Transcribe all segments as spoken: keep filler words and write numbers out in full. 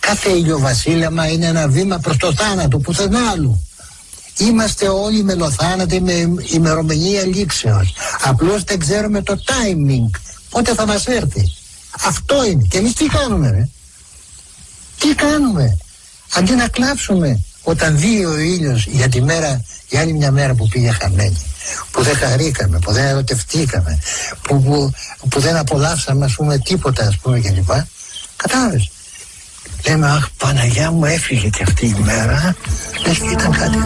Κάθε ηλιοβασίλεμα είναι ένα βήμα προς το θάνατο, πουθενά άλλου. Είμαστε όλοι μελοθάνατοι με ημερομηνία λήξεως. Απλώς δεν ξέρουμε το timing, πότε θα μας έρθει. Αυτό είναι. Και εμείς τι κάνουμε, ρε? Τι κάνουμε? Αντί να κλάψουμε όταν δει ο ήλιος για τη μέρα, για άλλη μια μέρα που πήγε χαμένη, που δεν χαρήκαμε, που δεν ερωτευτήκαμε, που, που, που δεν απολαύσαμε, ας πούμε, τίποτα, ας πούμε, κλπ. Κατάλαβες? Λέμε, αχ, Παναγιά μου, έφυγε και αυτή η μέρα. Λες και ήταν κάτι.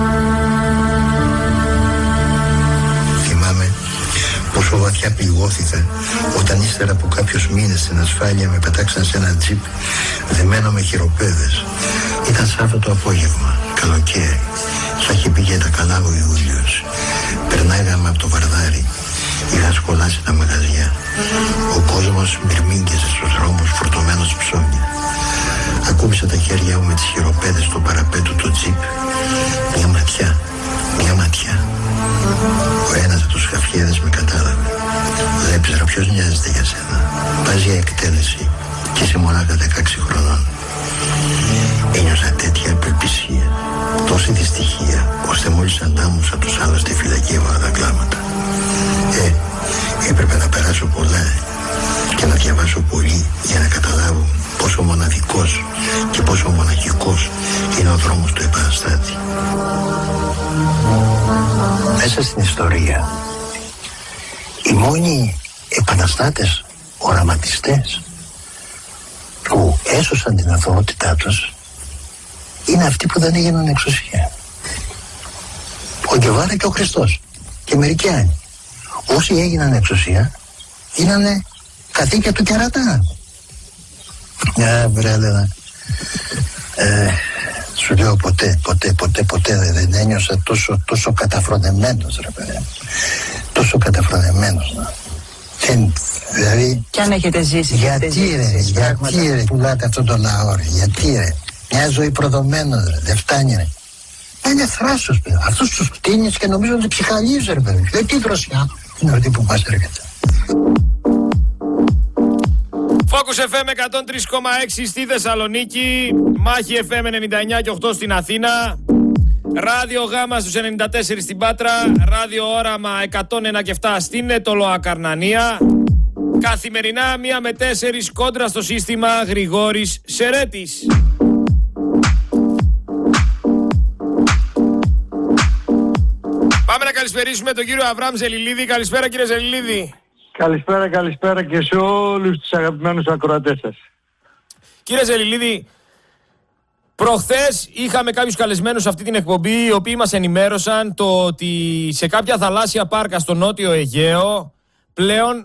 Θυμάμαι πόσο βαθιά πληγώθηκα όταν ύστερα από κάποιους μήνες στην ασφάλεια με πετάξαν σε ένα τζιπ δεμένο με χειροπέδες. Ήταν Σάββατο απόγευμα, καλοκαίρι. Θα είχε πει για τα καλά ο Ιούλιος. Περνάγαμε από το Βαρδάρι. Είχα σκολάσει τα μαγαζιά. Ο κόσμος μυρμήγκιζε στους δρόμους φορτωμένος ψώνια. Ακούμπησα τα χέρια μου με τις χειροπέδες στο παραπέτου του τζιπ. Μια ματιά, μια ματιά. Ο ένας από τους χαφιέδες με κατάλαβε. Δεν ξέρω ποιος νοιάζεται για σένα. Πας για εκτέλεση και είσαι μονάχα δεκαέξι χρονών. Ένιωσα τέτοια απελπισία, τόση δυστυχία, ώστε μόλις αντάμωσα τους άλλους στη φυλακή έβαλα τα κλάματα. Ε, έπρεπε να περάσω πολλά και να διαβάσω πολύ για να καταλάβω πόσο μοναδικός και πόσο μοναχικός είναι ο δρόμος του επαναστάτη. Μέσα στην ιστορία, οι μόνοι επαναστάτες, οραματιστές που έσωσαν την αθωότητά τους είναι αυτοί που δεν έγιναν εξουσία. Ο Γκεβάρα και ο Χριστός και μερικοί άλλοι. Όσοι έγιναν εξουσία γίνανε καθήκια του κερατά. Μια βρέλεδα. Ε, σου λέω ποτέ, ποτέ, ποτέ, ποτέ δεν ένιωσα τόσο, τόσο καταφρονεμένος, ρε παιδί. Τόσο καταφρονεμένος. Δεν, δηλαδή... Κι αν έχετε ζήσει. Γιατί έχετε ρε, ζήσει, γιατί πράγματα. ρε, πουλάτε αυτόν τον λαό ρε, γιατί ρε. Μια ζωή προδομένος ρε, δεν φτάνει ρε. Είναι θράσος παιδί. Αυτούς τους κτίνεις και νομίζω ότι ψυχαλίζει ρε παιδί. Δεν τι δροσιά είναι αυτή που μας έρχεται. Focus εφ εμ εκατόν τρία κόμμα έξι στη Θεσσαλονίκη, Μάχη εφ εμ ενενήντα εννιά και οκτώ στην Αθήνα, Ράδιο Γάμα στους ενενήντα τέσσερα στην Πάτρα, Ράδιο Όραμα εκατόν ένα και επτά στην Ετωλοακαρνανία. Καθημερινά μία με τέσσερις κόντρα στο σύστημα Γρηγόρης Σερέτης. Πάμε να καλησπερίσουμε τον κύριο Αβραάμ Ζελιλίδη. Καλησπέρα κύριε Ζελιλίδη. Καλησπέρα, καλησπέρα και σε όλους τους αγαπημένους ακροατές σας. Κύριε Ζελιλίδη, προχθές είχαμε κάποιους καλεσμένους σε αυτή την εκπομπή, οι οποίοι μας ενημέρωσαν το ότι σε κάποια θαλάσσια πάρκα στο Νότιο Αιγαίο πλέον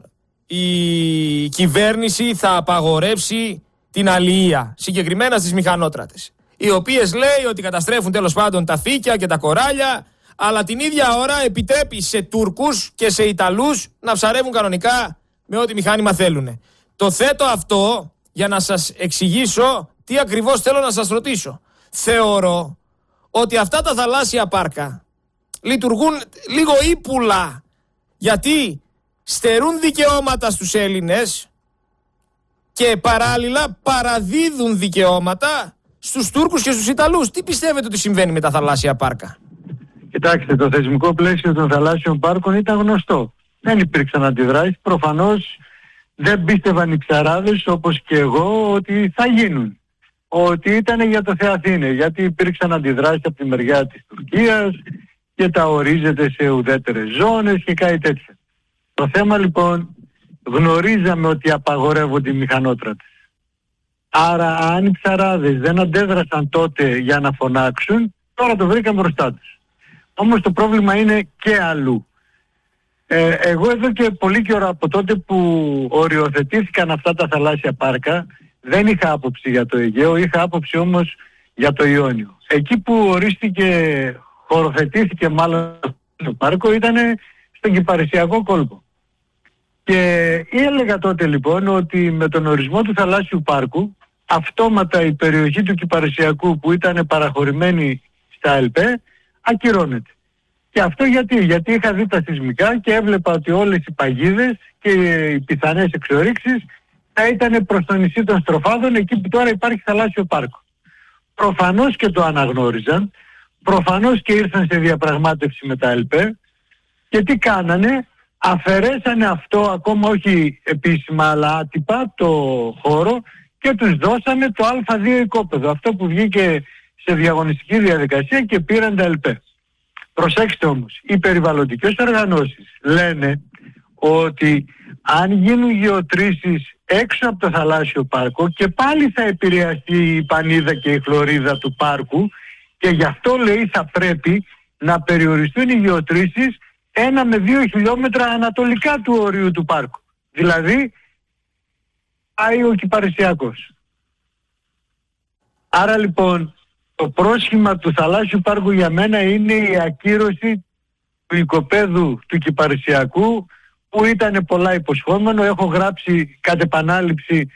η κυβέρνηση θα απαγορεύσει την αλληλεία, συγκεκριμένα στις μηχανότρατες, οι οποίες λέει ότι καταστρέφουν τέλος πάντων τα φύκια και τα κοράλια, αλλά την ίδια ώρα επιτρέπει σε Τούρκους και σε Ιταλούς να ψαρεύουν κανονικά με ό,τι μηχάνημα θέλουν. Το θέτω αυτό για να σας εξηγήσω τι ακριβώς θέλω να σας ρωτήσω. Θεωρώ ότι αυτά τα θαλάσσια πάρκα λειτουργούν λίγο ύπουλα, γιατί στερούν δικαιώματα στους Έλληνες και παράλληλα παραδίδουν δικαιώματα στους Τούρκους και στους Ιταλούς. Τι πιστεύετε ότι συμβαίνει με τα θαλάσσια πάρκα? Κοιτάξτε, το θεσμικό πλαίσιο των θαλάσσιων πάρκων ήταν γνωστό. Δεν υπήρξαν αντιδράσεις. Προφανώς δεν πίστευαν οι ψαράδες, όπως και εγώ, ότι θα γίνουν. Ότι ήταν για το Θεαθήνε. Γιατί υπήρξαν αντιδράσεις από τη μεριά της Τουρκίας και τα ορίζεται σε ουδέτερες ζώνες και κάτι τέτοια. Το θέμα λοιπόν, γνωρίζαμε ότι απαγορεύονται οι μηχανότρατες. Άρα αν οι ψαράδες δεν αντέδρασαν τότε για να φωνάξουν, τώρα το βρήκαν μπροστά τους. Όμως το πρόβλημα είναι και αλλού. Ε, εγώ εδώ και πολύ καιρό από τότε που οριοθετήθηκαν αυτά τα θαλάσσια πάρκα, δεν είχα άποψη για το Αιγαίο, είχα άποψη όμως για το Ιόνιο. Εκεί που ορίστηκε, χωροθετήθηκε μάλλον το πάρκο, ήταν στον Κυπαρισιακό κόλπο. Και έλεγα τότε λοιπόν ότι με τον ορισμό του θαλάσσιου πάρκου, αυτόματα η περιοχή του Κυπαρισιακού που ήταν παραχωρημένη στα ΕΛΠΕ, ακυρώνεται. Και αυτό γιατί, γιατί είχα δει τα σεισμικά και έβλεπα ότι όλες οι παγίδες και οι πιθανές εξορίξεις θα ήταν προς το νησί των Στροφάδων, εκεί που τώρα υπάρχει θαλάσσιο πάρκο. Προφανώς και το αναγνώριζαν, προφανώς και ήρθαν σε διαπραγμάτευση με τα ΕΛΠΕ και τι κάνανε, αφαιρέσανε αυτό ακόμα όχι επίσημα αλλά άτυπα το χώρο και τους δώσανε το Α δύο οικόπεδο, αυτό που βγήκε σε διαγωνιστική διαδικασία και πήραν τα ΕΛΠΕ. Προσέξτε όμως, οι περιβαλλοντικές οργανώσεις λένε ότι αν γίνουν γεωτρήσεις έξω από το θαλάσσιο πάρκο και πάλι θα επηρεαστεί η πανίδα και η χλωρίδα του πάρκου και γι' αυτό λέει θα πρέπει να περιοριστούν οι γεωτρήσεις ένα με δύο χιλιόμετρα ανατολικά του ορίου του πάρκου. Δηλαδή πάει ο Κυπαρισιακός. Άρα λοιπόν το πρόσχημα του θαλάσσιου πάρκου για μένα είναι η ακύρωση του οικοπαίδου του Κυπαρισιακού που ήταν πολλά υποσχόμενο. Έχω γράψει κατ' επανάληψη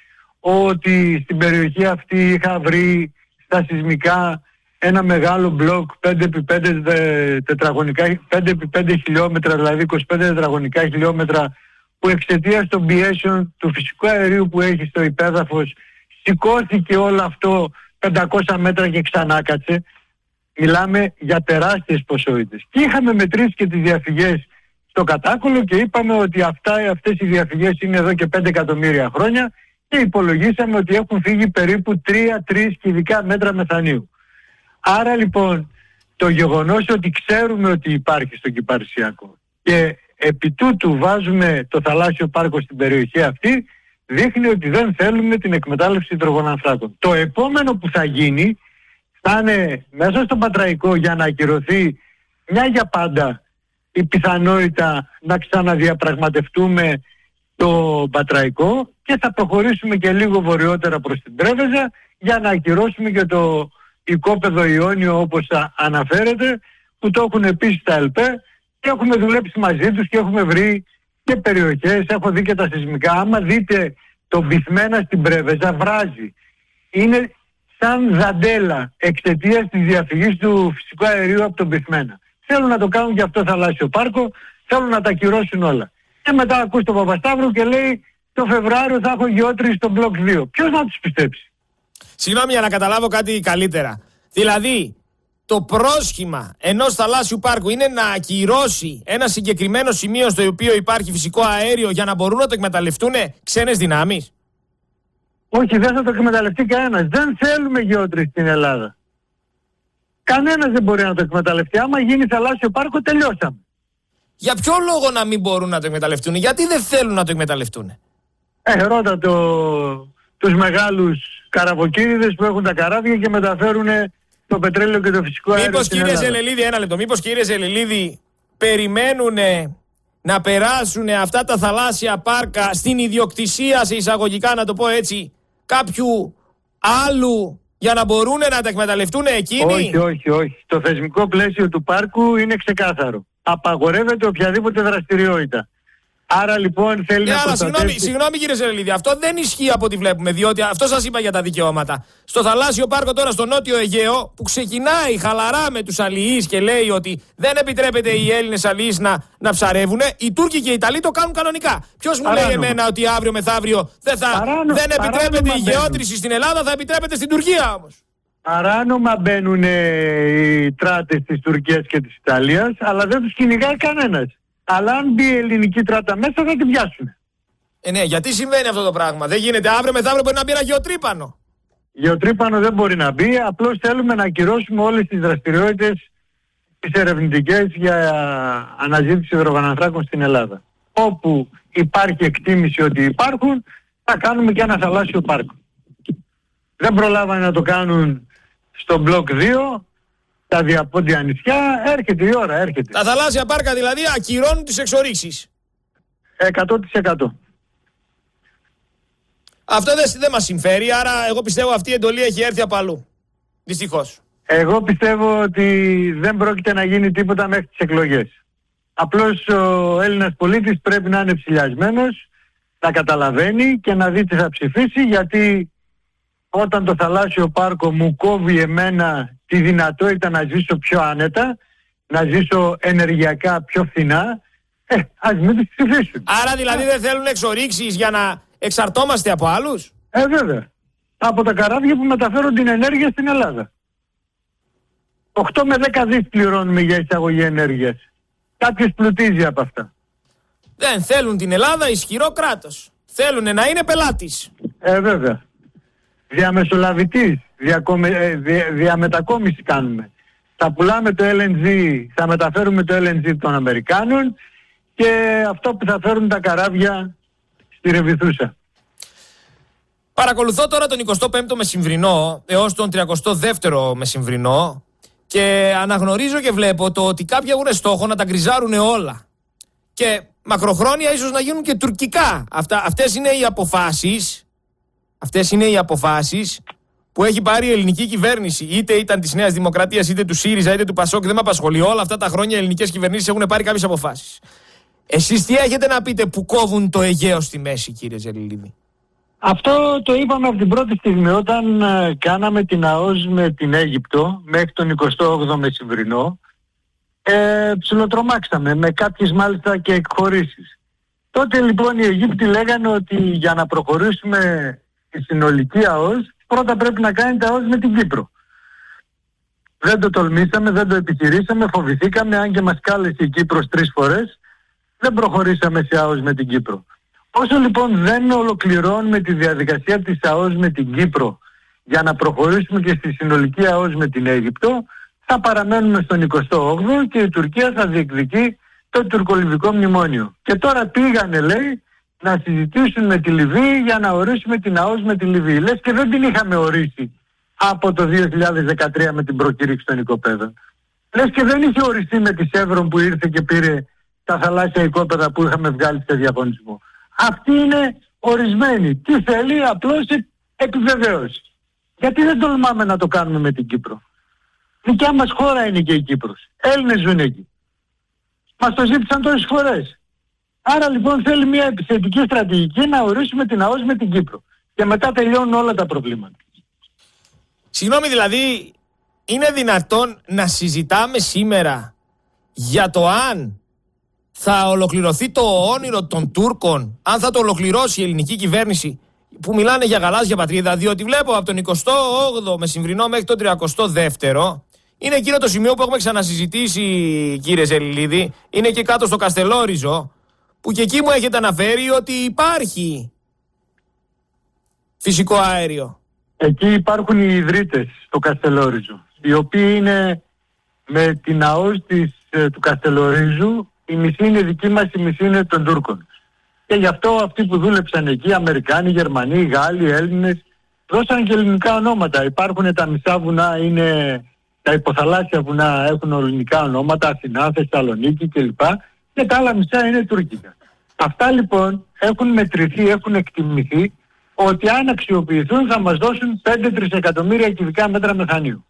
ότι στην περιοχή αυτή είχα βρει στα σεισμικά ένα μεγάλο μπλοκ πέντε επί πέντε τετραγωνικά, πέντε επί πέντε χιλιόμετρα, δηλαδή είκοσι πέντε τετραγωνικά χιλιόμετρα, που εξαιτίας των πιέσεων του φυσικού αερίου που έχει στο υπέδαφος σηκώθηκε όλο αυτό πεντακόσια μέτρα και ξανάκατσε. Μιλάμε για τεράστιες ποσότητες. Και είχαμε μετρήσει και τις διαφυγές στο κατάκολο και είπαμε ότι αυτά, αυτές οι διαφυγές είναι εδώ και πέντε εκατομμύρια χρόνια και υπολογίσαμε ότι έχουν φύγει περίπου τρία τρία κυβικά μέτρα μεθανίου. Άρα λοιπόν το γεγονός ότι ξέρουμε ότι υπάρχει στο Κυπαρισιακό και επί τούτου βάζουμε το θαλάσσιο πάρκο στην περιοχή αυτή δείχνει ότι δεν θέλουμε την εκμετάλλευση υδρογονανθράκων. Το επόμενο που θα γίνει θα είναι μέσα στον Πατραϊκό για να ακυρωθεί μια για πάντα η πιθανότητα να ξαναδιαπραγματευτούμε το Πατραϊκό και θα προχωρήσουμε και λίγο βορειότερα προς την Πρέβεζα για να ακυρώσουμε και το οικόπεδο Ιόνιο όπως αναφέρεται, που το έχουν επίσης τα ΕΛΠΕ και έχουμε δουλέψει μαζί τους και έχουμε βρει και περιοχές, έχω δει και τα σεισμικά. Άμα δείτε το Μπιθμένα στην Πρέβεζα βράζει. Είναι σαν δαντέλα εξαιτίας της διαφυγής του φυσικού αερίου από τον Μπιθμένα. Θέλουν να το κάνουν και αυτό θαλάσσιο πάρκο, θέλουν να τα ακυρώσουν όλα. Και μετά ακούς τον Παπασταύρου και λέει το Φεβρουάριο θα έχω γεώτρηση στο μπλοκ δύο. Ποιος να τους πιστέψει? Συγγνώμη για να καταλάβω κάτι καλύτερα. Δηλαδή, το πρόσχημα ενός θαλάσσιου πάρκου είναι να ακυρώσει ένα συγκεκριμένο σημείο στο οποίο υπάρχει φυσικό αέριο για να μπορούν να το εκμεταλλευτούν ξένες δυνάμεις? Όχι, δεν θα το εκμεταλλευτεί κανένας. Δεν θέλουμε γεώτρηση στην Ελλάδα. Κανένας δεν μπορεί να το εκμεταλλευτεί. Άμα γίνει θαλάσσιο πάρκο, τελειώσαμε. Για ποιο λόγο να μην μπορούν να το εκμεταλλευτούν? Γιατί δεν θέλουν να το εκμεταλλευτούν? Ε, ρώτα το, τους μεγάλους καραβοκύριδες που έχουν τα καράβια και μεταφέρουν το πετρέλαιο και το φυσικό αέριο. Μήπως κύριε Ζελελίδη, ένα λεπτό, μήπως κύριε Ζελελίδη περιμένουν να περάσουν αυτά τα θαλάσσια πάρκα στην ιδιοκτησία, σε εισαγωγικά να το πω έτσι, κάποιου άλλου για να μπορούν να τα εκμεταλλευτούν εκείνοι? Όχι, όχι, όχι. Το θεσμικό πλαίσιο του πάρκου είναι ξεκάθαρο. Απαγορεύεται οποιαδήποτε δραστηριότητα. Άρα λοιπόν θέλει yeah, να προστατεύσει... Συγγνώμη, συγγνώμη κύριε Ζελελίδη, αυτό δεν ισχύει από ό,τι βλέπουμε, διότι αυτό σας είπα για τα δικαιώματα. Στο θαλάσσιο πάρκο τώρα στο Νότιο Αιγαίο, που ξεκινάει χαλαρά με τους αλληλείς και λέει ότι δεν επιτρέπεται οι Έλληνες αλληλείς να, να ψαρεύουν, οι Τούρκοι και οι Ιταλοί το κάνουν κανονικά. Ποιος μου λέει εμένα ότι αύριο μεθαύριο δεν, θα, Παράνο, δεν επιτρέπεται η γεώτρηση στην Ελλάδα, θα επιτρέπεται στην Τουρκία όμως? Παράνομα μπαίνουν οι τράτες της Τουρκίας και της Ιταλίας, αλλά δεν τους κυνηγάει κανένας. Αλλά αν μπει η ελληνική τράτα μέσα θα την πιάσουν. Ε, ναι, γιατί συμβαίνει αυτό το πράγμα? Δεν γίνεται αύριο μεθαύριο μπορεί να μπει ένα γεωτρύπανο? Γεωτρύπανο δεν μπορεί να μπει, απλώς θέλουμε να ακυρώσουμε όλες τις δραστηριότητες τις ερευνητικές για αναζήτηση υδρογονανθράκων στην Ελλάδα. Όπου υπάρχει εκτίμηση ότι υπάρχουν, θα κάνουμε και ένα θαλάσσιο πάρκο. Δεν προλάβανε να το κάνουν στο μπλοκ δύο, τα διαπόντια νησιά, έρχεται η ώρα, έρχεται. Τα θαλάσσια πάρκα δηλαδή ακυρώνουν τις εξορίξεις. εκατό τοις εκατό. Αυτό δεν, δεν μας συμφέρει, άρα εγώ πιστεύω αυτή η εντολή έχει έρθει από αλλού. Δυστυχώς. Εγώ πιστεύω ότι δεν πρόκειται να γίνει τίποτα μέχρι τις εκλογές. Απλώς ο Έλληνας πολίτης πρέπει να είναι ψηλιασμένος, να καταλαβαίνει και να δει τι θα ψηφίσει, γιατί όταν το θαλάσσιο πάρκο μου κόβει εμένα τη δυνατότητα να ζήσω πιο άνετα, να ζήσω ενεργειακά πιο φθηνά, ε, ας μην τους ψηφίσουν. Άρα δηλαδή δεν θέλουν εξορίξεις για να εξαρτώμαστε από άλλους. Ε, βέβαια. Από τα καράβια που μεταφέρουν την ενέργεια στην Ελλάδα. οκτώ με δέκα δις πληρώνουμε για εισαγωγή ενέργειας. Κάποιος πλουτίζει από αυτά. Δεν θέλουν την Ελλάδα ισχυρό κράτος. Θέλουν να είναι πελάτης. Ε, βέβαια. Διαμεσολαβητής, διακομε... δια... διαμετακόμιση κάνουμε. Θα πουλάμε το ελ εν τζι, θα μεταφέρουμε το ελ εν τζι των Αμερικάνων και αυτό που θα φέρουν τα καράβια στη Ρεβιθούσα. Παρακολουθώ τώρα τον εικοστό πέμπτο μεσημβρινό έως τον τριακοστό δεύτερο μεσημβρινό και αναγνωρίζω και βλέπω το ότι κάποιοι έχουν στόχο να τα γκριζάρουν όλα. Και μακροχρόνια ίσως να γίνουν και τουρκικά. Αυτά, αυτές είναι οι αποφάσεις, αυτές είναι οι αποφάσεις που έχει πάρει η ελληνική κυβέρνηση. Είτε ήταν της Νέας Δημοκρατίας, είτε του ΣΥΡΙΖΑ, είτε του ΠΑΣΟΚ, δεν με απασχολεί. Όλα αυτά τα χρόνια οι ελληνικές κυβερνήσεις έχουν πάρει κάποιες αποφάσεις. Εσείς τι έχετε να πείτε που κόβουν το Αιγαίο στη μέση, κύριε Ζελιλίδη? Αυτό το είπαμε από την πρώτη στιγμή όταν uh, κάναμε την ΑΟΣ με την Αίγυπτο μέχρι τον εικοστό όγδοο μεσημβρινό. Ε, ψιλοτρομάξαμε με κάποιες μάλιστα και εκχωρήσεις. Τότε λοιπόν οι Αιγύπτιοι λέγανε ότι για να προχωρήσουμε στη συνολική ΑΟΣ πρώτα πρέπει να κάνετε ΑΟΣ με την Κύπρο. Δεν το τολμήσαμε, δεν το επιχειρήσαμε, φοβηθήκαμε, αν και μας κάλεσε η Κύπρος τρεις φορές, δεν προχωρήσαμε σε ΑΟΣ με την Κύπρο. Όσο λοιπόν δεν ολοκληρώνουμε τη διαδικασία της ΑΟΣ με την Κύπρο για να προχωρήσουμε και στη συνολική ΑΟΣ με την Αίγυπτο, θα παραμένουμε στον εικοστό όγδοο και η Τουρκία θα διεκδικεί το τουρκολιβικό μνημόνιο. Και τώρα πήγανε, λέει, να συζητήσουν με τη Λιβύη για να ορίσουμε την ΑΟΣ με τη Λιβύη. Λες και δεν την είχαμε ορίσει από το δύο χιλιάδες δεκατρία με την προκήρυξη των οικοπαίδων. Λες και δεν είχε οριστεί με τη Σεύρον που ήρθε και πήρε τα θαλάσσια οικόπεδα που είχαμε βγάλει σε διαγωνισμό. Αυτή είναι ορισμένη. Τι θέλει? Απλώς επιβεβαίωση. Γιατί δεν τολμάμε να το κάνουμε με την Κύπρο? Δικιά μας χώρα είναι και η Κύπρος. Έλληνες ζουν εκεί. Μας το ζήτησαν τόσες φορές. Άρα λοιπόν θέλει μια επιθετική στρατηγική να ορίσουμε την ΑΟΣ με την Κύπρο. Και μετά τελειώνουν όλα τα προβλήματα. Συγγνώμη, δηλαδή είναι δυνατόν να συζητάμε σήμερα για το αν θα ολοκληρωθεί το όνειρο των Τούρκων, αν θα το ολοκληρώσει η ελληνική κυβέρνηση, που μιλάνε για γαλάζια πατρίδα? Διότι βλέπω από τον εικοστό όγδοο μεσημβρινό μέχρι τον τριακοστό δεύτερο, είναι εκείνο το σημείο που έχουμε ξανασυζητήσει, κύριε Ζελιλίδη, είναι και κάτω στο Καστελόριζο, που και εκεί μου έχετε αναφέρει ότι υπάρχει φυσικό αέριο. Εκεί υπάρχουν οι ιδρύτες στο Καστελόριζο, οι οποίοι είναι με την ΑΟΣ της, ε, του Καστελορίζου, η μισή είναι δική μας, η μισή είναι των Τούρκων. Και γι' αυτό αυτοί που δούλεψαν εκεί, Αμερικάνοι, Γερμανοί, Γάλλοι, Έλληνες, δώσαν και ελληνικά ονόματα. Υπάρχουν τα μισά βουνά, είναι τα υποθαλάσσια βουνά, έχουν ελληνικά ονόματα, Αθηνά, Θεσσαλονίκη κλπ. Και τα άλλα μισά είναι τουρκικά. Αυτά λοιπόν έχουν μετρηθεί, έχουν εκτιμηθεί ότι αν αξιοποιηθούν θα μας δώσουν πέντε τρισεκατομμύρια κυβικά μέτρα μεθανίου.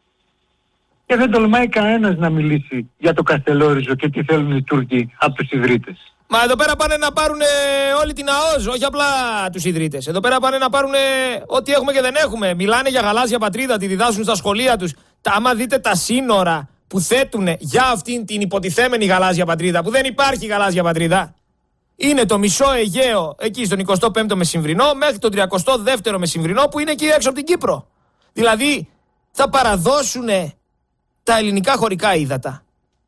Και δεν τολμάει κανένας να μιλήσει για το Καστελόριζο και τι θέλουν οι Τούρκοι από τους ιδρύτες. Μα εδώ πέρα πάνε να πάρουν όλη την ΑΟΣ, όχι απλά τους ιδρύτες. Εδώ πέρα πάνε να πάρουν ό,τι έχουμε και δεν έχουμε. Μιλάνε για γαλάζια πατρίδα, τη διδάσκουν στα σχολεία τους. Τα, άμα δείτε τα σύνορα που θέτουν για αυτήν την υποτιθέμενη γαλάζια πατρίδα, που δεν υπάρχει γαλάζια πατρίδα, είναι το μισό Αιγαίο εκεί στον εικοστό πέμπτο μεσημβρινό μέχρι τον τριακοστό δεύτερο μεσημβρινό που είναι εκεί έξω από την Κύπρο. Δηλαδή θα παραδώσουν τα ελληνικά χωρικά ύδατα.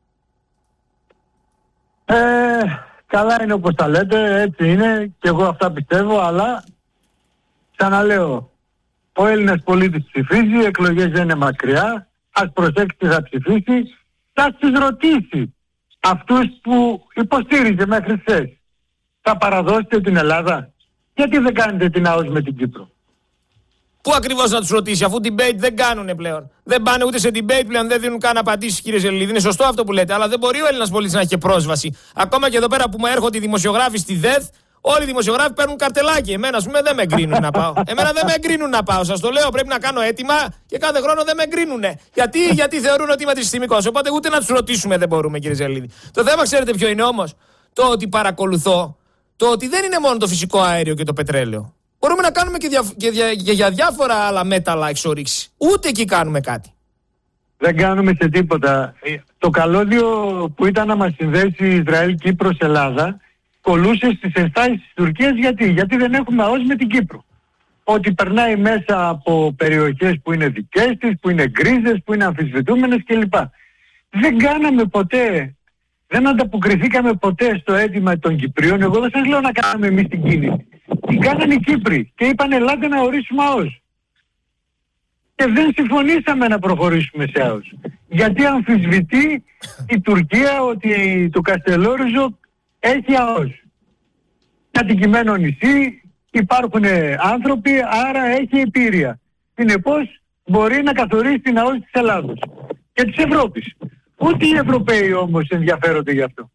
Ε, καλά είναι όπως τα λέτε, έτσι είναι και εγώ αυτά πιστεύω, αλλά ξαναλέω, ο Έλληνας πολίτης ψηφίζει, οι εκλογές δεν είναι μακριά, ας προσέξει τι θα ψηφίσει, θα τις ρωτήσει αυτούς που υποστήριζε μέχρι χθες. Θα παραδώσετε την Ελλάδα? Γιατί δεν κάνετε την ΑΟΣ με την Κύπρο? Πού ακριβώς να τους ρωτήσει, αφού debate δεν κάνουνε πλέον. Δεν πάνε ούτε σε debate πλέον, δεν δίνουν καν απαντήσεις, κύριε Ζελιλίδη. Είναι σωστό αυτό που λέτε, αλλά δεν μπορεί ο Έλληνας πολίτης να έχει και πρόσβαση. Ακόμα και εδώ πέρα που μου έρχονται οι δημοσιογράφοι στη ΔΕΘ, όλοι οι δημοσιογράφοι παίρνουν καρτελάκι. Εμένα, ας πούμε, δεν με εγκρίνουν να πάω. Εμένα δεν με εγκρίνουν να πάω. Σας το λέω, πρέπει να κάνω αίτημα και κάθε χρόνο δεν με εγκρίνουν. Γιατί, γιατί θεωρούν ότι είμαι αντισυστημικός. Οπότε ούτε να τους ρωτήσουμε δεν μπορούμε, κύριε Ζελιλίδη. Το θέμα ξέρετε ποιο είναι όμως? Το ότι παρακολουθώ, το ότι δεν είναι μόνο το φυσικό αέριο και το πετρέλαιο. Μπορούμε να κάνουμε και, δια, και, δια, και για διάφορα άλλα μέταλλα εξορίξεις. Ούτε εκεί κάνουμε κάτι. Δεν κάνουμε σε τίποτα. Το καλώδιο που ήταν να μας συνδέσει Ισραήλ, Κύπρος, Ελλάδα, κολούσε στις ενστάσεις της Τουρκίας. Γιατί, γιατί δεν έχουμε ΑΟΣ με την Κύπρο. Ότι περνάει μέσα από περιοχές που είναι δικές της, που είναι γκρίζες, που είναι αμφισβητούμενες κλπ. Δεν κάναμε ποτέ, δεν ανταποκριθήκαμε ποτέ στο αίτημα των Κυπρίων. Εγώ δεν σας λέω να κάναμε εμείς την κίνηση. Την κάνανε οι Κύπροι και είπαν ελάτε να ορίσουμε ΑΟΣ. Και δεν συμφωνήσαμε να προχωρήσουμε σε ΑΟΣ. Γιατί αμφισβητεί η Τουρκία ότι το Καστελόριζο έχει ΑΟΣ. Κατοικημένο νησί, υπάρχουν άνθρωποι, άρα έχει επίρρεια. Συνεπώς μπορεί να καθορίσει την ΑΟΣ της Ελλάδος και της Ευρώπης. Ούτε οι Ευρωπαίοι όμως ενδιαφέρονται γι' αυτό.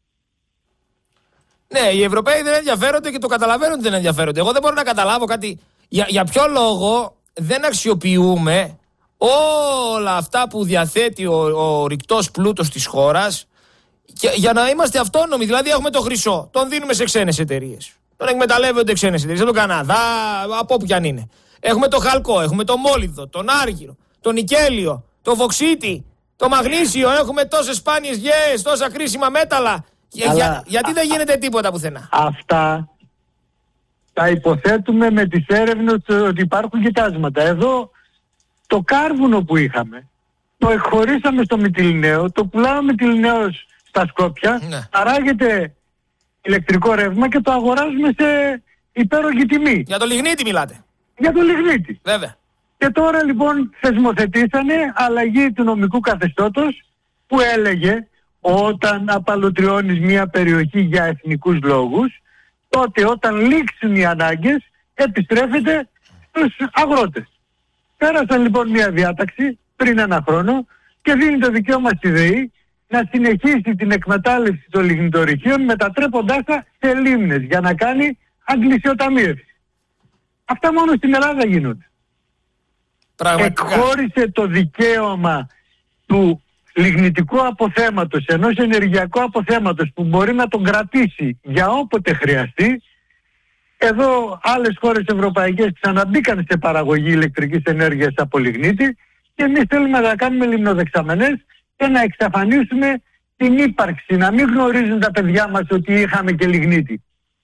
Ναι, οι Ευρωπαίοι δεν ενδιαφέρονται και το καταλαβαίνουν ότι δεν ενδιαφέρονται. Εγώ δεν μπορώ να καταλάβω κάτι. Για, για ποιο λόγο δεν αξιοποιούμε όλα αυτά που διαθέτει ο, ο ρηκτός πλούτος της χώρας και, για να είμαστε αυτόνομοι. Δηλαδή έχουμε το χρυσό, τον δίνουμε σε ξένες εταιρείες. Τον εκμεταλλεύονται ξένες εταιρείες, από τον Καναδά, από όπου κι αν είναι. Έχουμε το χαλκό, έχουμε το μόλιδο, τον άργυρο, το νικέλιο, το βοξίτη, το μαγνήσιο. Έχουμε τόσες σπάνιες γέες, τόσα κρίσιμα μέταλλα. Για, για, γιατί δεν γίνεται τίποτα πουθενά. Αυτά τα υποθέτουμε με τις έρευνες ότι υπάρχουν κοιτάσματα. Εδώ το κάρβουνο που είχαμε το εκχωρήσαμε στο Μυτιληναίο, το πουλάμε Μυτιληναίος στα Σκόπια, ναι. Παράγεται ηλεκτρικό ρεύμα και το αγοράζουμε σε υπέρογγη τιμή. Για το λιγνίτη μιλάτε. Για το λιγνίτη. Βέβαια. Και τώρα λοιπόν θεσμοθετήσανε αλλαγή του νομικού καθεστώτος που έλεγε όταν απαλωτριώνεις μια περιοχή για εθνικούς λόγους, τότε όταν λήξουν οι ανάγκες επιστρέφεται στους αγρότες. Πέρασαν λοιπόν μια διάταξη πριν ένα χρόνο και δίνει το δικαίωμα στη ΔΕΗ να συνεχίσει την εκμετάλλευση των λιγνητορυχείων μετατρέποντάς τα σε λίμνες για να κάνει αγγλισιοταμείευση. Αυτά μόνο στην Ελλάδα γίνονται. Πραγματικά. Εκχώρησε το δικαίωμα του λιγνητικού αποθέματος, ενός ενεργειακού αποθέματος που μπορεί να τον κρατήσει για όποτε χρειαστεί. Εδώ άλλες χώρες ευρωπαϊκές ξαναμπήκαν σε παραγωγή ηλεκτρικής ενέργειας από λιγνίτη και εμείς θέλουμε να κάνουμε λιμνοδεξαμενές και να εξαφανίσουμε την ύπαρξη, να μην γνωρίζουν τα παιδιά μας ότι είχαμε και λιγνίτη.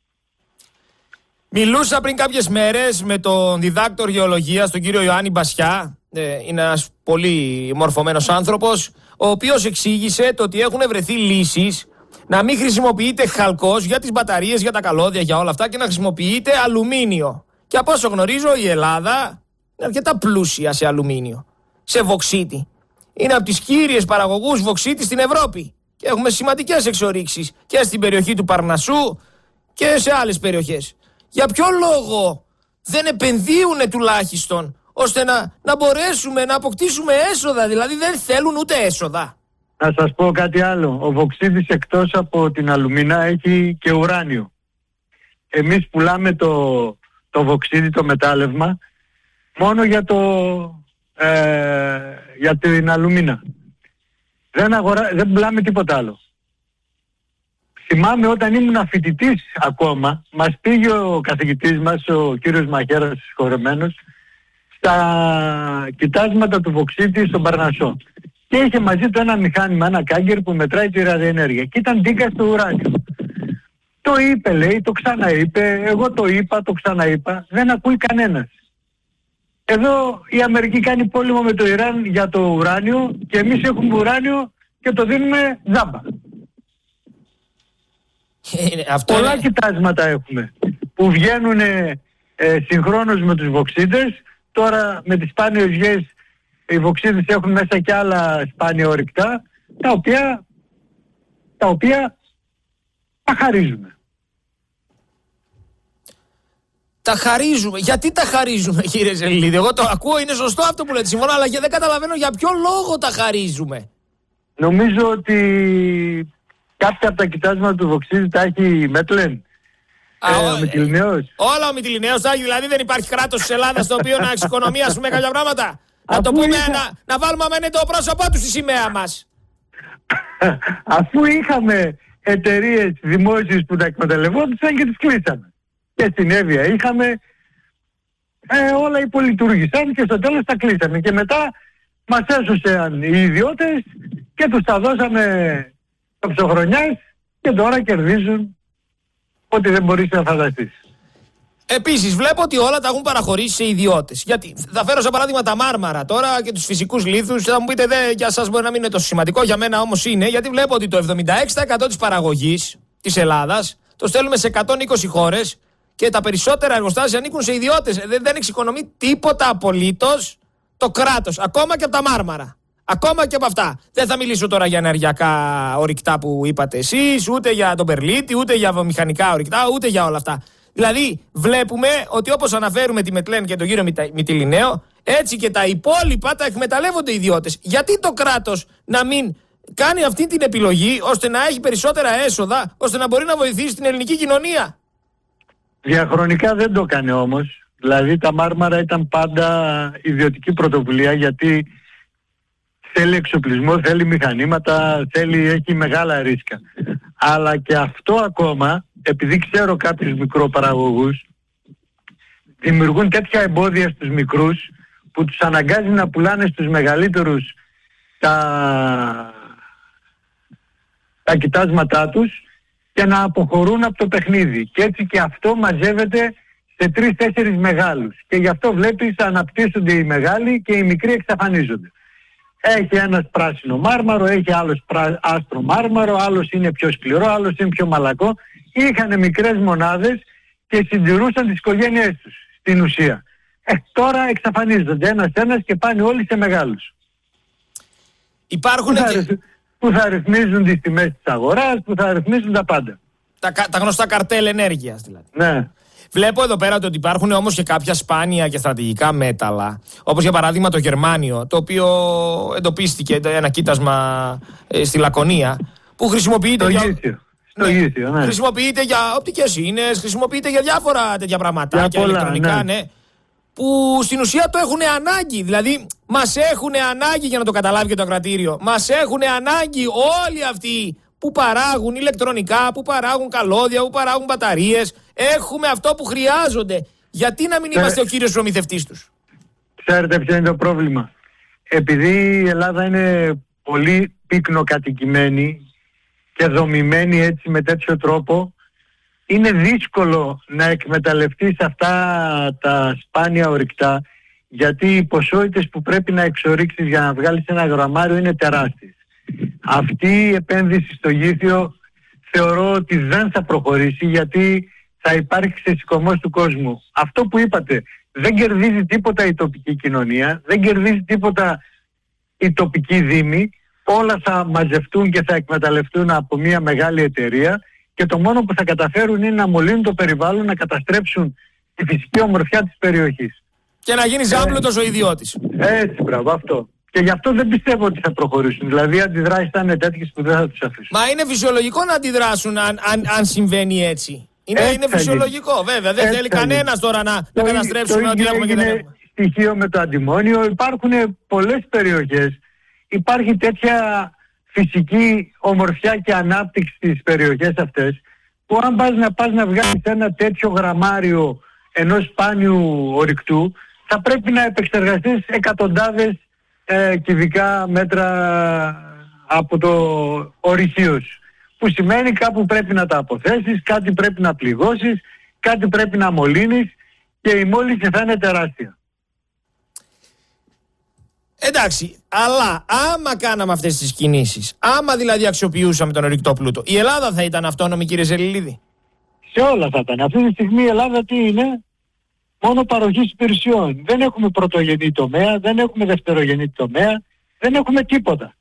Μιλούσα πριν κάποιες μέρες με τον διδάκτορ γεωλογίας, τον κύριο Ιωάννη Μπασιά. Ε, είναι ένας πολύ μορφωμένος άνθρωπος, ο οποίος εξήγησε το ότι έχουν βρεθεί λύσεις να μην χρησιμοποιείται χαλκός για τις μπαταρίες, για τα καλώδια, για όλα αυτά και να χρησιμοποιείται αλουμίνιο. Και από όσο γνωρίζω η Ελλάδα είναι αρκετά πλούσια σε αλουμίνιο, σε βοξίτη. Είναι από τις κύριες παραγωγούς βοξίτη στην Ευρώπη και έχουμε σημαντικές εξορίξεις και στην περιοχή του Παρνασσού και σε άλλες περιοχές. Για ποιο λόγο δεν επενδύουν τουλάχιστον ώστε να, να μπορέσουμε να αποκτήσουμε έσοδα? Δηλαδή δεν θέλουν ούτε έσοδα. Να σας πω κάτι άλλο. Ο βοξίτης εκτός από την αλουμίνα έχει και ουράνιο. Εμείς πουλάμε το, το βοξίτη, το μετάλλευμα, μόνο για, το, ε, για την αλουμίνα. Δεν, αγορά, δεν πουλάμε τίποτα άλλο. Θυμάμαι όταν ήμουν φοιτητής ακόμα, μας πήγε ο καθηγητής μας, ο κύριος Μαχαίρας συγχωρεμένος, στα κοιτάσματα του βοξίτη στον Παρνασσό. Και είχε μαζί του ένα μηχάνημα, ένα κάγκερ που μετράει τη ραδιενέργεια. Και ήταν δίκα στο ουράνιο. Το είπε, λέει, το ξαναείπε, εγώ το είπα, το ξαναείπα, δεν ακούει κανένας. Εδώ η Αμερική κάνει πόλεμο με το Ιράν για το ουράνιο και εμείς έχουμε ουράνιο και το δίνουμε τζάμπα. Αυτό Πολλά είναι... κοιτάσματα έχουμε που βγαίνουν ε, συγχρόνως με τους βοξίτες. Τώρα με τις σπάνιες γης οι βοξίτες έχουν μέσα και άλλα σπάνια ορυκτά τα οποία τα οποία τα χαρίζουμε. Τα χαρίζουμε. Γιατί τα χαρίζουμε, κύριε Ζελίδη? Εγώ το ακούω, είναι σωστό αυτό που λέτε, συμφωνώ, αλλά δεν καταλαβαίνω για ποιο λόγο τα χαρίζουμε. Νομίζω ότι κάποια από τα κοιτάσματα του βοξίτη τα έχει Μέτλεν. Α, ε, ο Μυτιληναίος. Όλα ο Μυτιληναίος τα έχει, δηλαδή δεν υπάρχει κράτος της Ελλάδας το οποίο να εξοικονομιάσουμε κάποια πράγματα. Να το πούμε, είχα... να, να βάλουμε αμένε το πρόσωπό του στη σημαία μας. Αφού είχαμε εταιρείες δημόσιες που τα εκμεταλλευόντουσαν και τις κλείσαμε. Και στην Εύβοια είχαμε, ε, όλα υπολειτουργήσαν και στο τέλος τα κλείσαμε. Και μετά μας έσωσαν οι ιδιώτες και τους τα δώσαμε ψωχρονιάς και τώρα κερδίζουν ό,τι δεν μπορείς να φανταστείς. Επίσης, βλέπω ότι όλα τα έχουν παραχωρήσει σε ιδιώτες. Γιατί θα φέρω σαν παράδειγμα τα Μάρμαρα τώρα και τους φυσικούς λίθους. Θα μου πείτε, δε, για σας μπορεί να μην είναι τόσο σημαντικό, για μένα όμως είναι. Γιατί βλέπω ότι το εβδομήντα έξι τοις εκατό της παραγωγής της Ελλάδας το στέλνουμε σε εκατόν είκοσι χώρες και τα περισσότερα εργοστάσια ανήκουν σε ιδιώτες. Δεν, δεν εξοικονομεί τίποτα απολύτως το κράτος, ακόμα και από τα Μάρμαρα. Ακόμα και από αυτά. Δεν θα μιλήσω τώρα για ενεργειακά ορυκτά που είπατε εσείς, ούτε για τον Περλίτη, ούτε για βιομηχανικά ορυκτά, ούτε για όλα αυτά. Δηλαδή, βλέπουμε ότι όπως αναφέρουμε τη Μετλέν και τον κύριο Μυτιληναίο, έτσι και τα υπόλοιπα τα εκμεταλλεύονται οι ιδιώτες. Γιατί το κράτος να μην κάνει αυτή την επιλογή ώστε να έχει περισσότερα έσοδα, ώστε να μπορεί να βοηθήσει την ελληνική κοινωνία? Διαχρονικά δεν το έκανε όμως. Δηλαδή τα Μάρμαρα ήταν πάντα ιδιωτική πρωτοβουλία, γιατί θέλει εξοπλισμό, θέλει μηχανήματα, θέλει, έχει μεγάλα ρίσκα. Αλλά και αυτό ακόμα, επειδή ξέρω κάποιους μικροπαραγωγούς, δημιουργούν τέτοια εμπόδια στους μικρούς που τους αναγκάζει να πουλάνε στους μεγαλύτερους τα, τα κοιτάσματά τους και να αποχωρούν από το παιχνίδι. Και έτσι και αυτό μαζεύεται σε τρεις-τέσσερις μεγάλους. Και γι' αυτό βλέπεις αναπτύσσονται οι μεγάλοι και οι μικροί εξαφανίζονται. Έχει ένας πράσινο μάρμαρο, έχει άλλος πρά, άστρο μάρμαρο, άλλος είναι πιο σκληρό, άλλος είναι πιο μαλακό. Είχαν μικρές μονάδες και συντηρούσαν τις οικογένειές τους στην ουσία. Ε, τώρα εξαφανίζονται ένας-ένας και πάνε όλοι σε μεγάλους. Υπάρχουν που, θα, και... που θα ρυθμίζουν τις τιμές της αγοράς, που θα ρυθμίζουν τα πάντα. Τα, τα γνωστά καρτέλ ενέργειας δηλαδή. Ναι. Βλέπω εδώ πέρα ότι υπάρχουν όμως και κάποια σπάνια και στρατηγικά μέταλλα, όπως για παράδειγμα το γερμάνιο, το οποίο εντοπίστηκε ένα κοίτασμα ε, στη Λακωνία, που χρησιμοποιείται το για... γήθιο. Στο ναι. Γήθιο, ναι. Χρησιμοποιείται για οπτικές ίνες, χρησιμοποιείται για διάφορα τέτοια πραγματάκια, πολλά, ηλεκτρονικά, ναι. ναι. Που στην ουσία το έχουν ανάγκη. Δηλαδή, μας έχουν ανάγκη, για να το καταλάβει και το ακρατήριο, μας έχουν ανάγκη όλοι αυτοί που παράγουν ηλεκτρονικά, που παράγουν καλώδια, που παράγουν μπαταρίες. Έχουμε αυτό που χρειάζονται. Γιατί να μην Τε... είμαστε ο κύριος προμηθευτής τους? Ξέρετε ποιο είναι το πρόβλημα? Επειδή η Ελλάδα είναι πολύ πυκνοκατοικημένη και δομημένη έτσι με τέτοιο τρόπο, είναι δύσκολο να εκμεταλλευτείς αυτά τα σπάνια ορυκτά, γιατί οι ποσότητες που πρέπει να εξορίξεις για να βγάλεις ένα γραμμάριο είναι τεράστιες. Αυτή η επένδυση στο γήθιο θεωρώ ότι δεν θα προχωρήσει, γιατί θα υπάρξει ξεσηκωμός του κόσμου. Αυτό που είπατε, δεν κερδίζει τίποτα η τοπική κοινωνία, δεν κερδίζει τίποτα η τοπική δήμη, όλα θα μαζευτούν και θα εκμεταλλευτούν από μια μεγάλη εταιρεία και το μόνο που θα καταφέρουν είναι να μολύνουν το περιβάλλον, να καταστρέψουν τη φυσική ομορφιά της περιοχής. Και να γίνει ζάμπλουτος ε, ο ιδιώτης. Έτσι, μπράβο, αυτό. Και γι' αυτό δεν πιστεύω ότι θα προχωρήσουν. Δηλαδή οι αντιδράσεις θα είναι τέτοιες που δεν θα τους αφήσουν. Μα είναι φυσιολογικό να αντιδράσουν αν, αν, αν συμβαίνει έτσι. Είναι, είναι φυσιολογικό, βέβαια. Δεν θέλει κανένας τώρα να, να καταστρέψουμε ό,τι έχουμε και δεν έχουμε. Στοιχείο με το αντιμόνιο. Υπάρχουν πολλές περιοχές. Υπάρχει τέτοια φυσική ομορφιά και ανάπτυξη στις περιοχές αυτές, που αν πας να πας να βγάλεις ένα τέτοιο γραμμάριο ενός σπάνιου ορυκτού, θα πρέπει να επεξεργαστείς εκατοντάδες ε, κυβικά μέτρα από το ορυχείο σου. Που σημαίνει κάπου πρέπει να τα αποθέσεις, κάτι πρέπει να πληγώσεις, κάτι πρέπει να μολύνεις και η μόλυνση θα είναι τεράστια. Εντάξει, αλλά άμα κάναμε αυτές τις κινήσεις, άμα δηλαδή αξιοποιούσαμε τον ορυκτό πλούτο, η Ελλάδα θα ήταν αυτόνομη, κύριε Ζελιλίδη? Σε όλα θα ήταν. Αυτή τη στιγμή η Ελλάδα τι είναι? Μόνο παροχής υπηρεσιών. Δεν έχουμε πρωτογενή τομέα, δεν έχουμε δευτερογενή τομέα, δεν έχουμε τίποτα.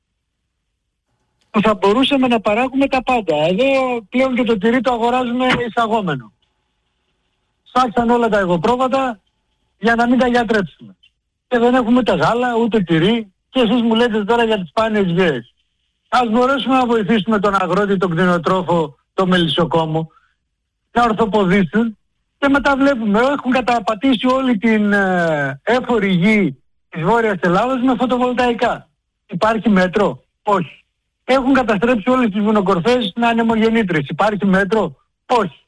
Θα μπορούσαμε να παράγουμε τα πάντα. Εδώ πλέον και το τυρί το αγοράζουμε εισαγόμενο. Σφάξαν όλα τα εγωπρόβατα για να μην τα γιατρέψουμε. Και δεν έχουμε ούτε γάλα, ούτε τυρί, και εσείς μου λέτε τώρα για τις σπάνιες γέες. Ας μπορέσουμε να βοηθήσουμε τον αγρότη, τον κτηνοτρόφο, τον μελισσοκόμο, να ορθοποδήσουν, και μετά βλέπουμε, έχουν καταπατήσει όλη την ε, έφορη γη της Βόρειας Ελλάδας με φωτοβολταϊκά. Υπάρχει μέτρο? Όχι. Έχουν καταστρέψει όλες τις βουνοκορφές να είναι ανεμογεννήτρες. Υπάρχει μέτρο? Όχι.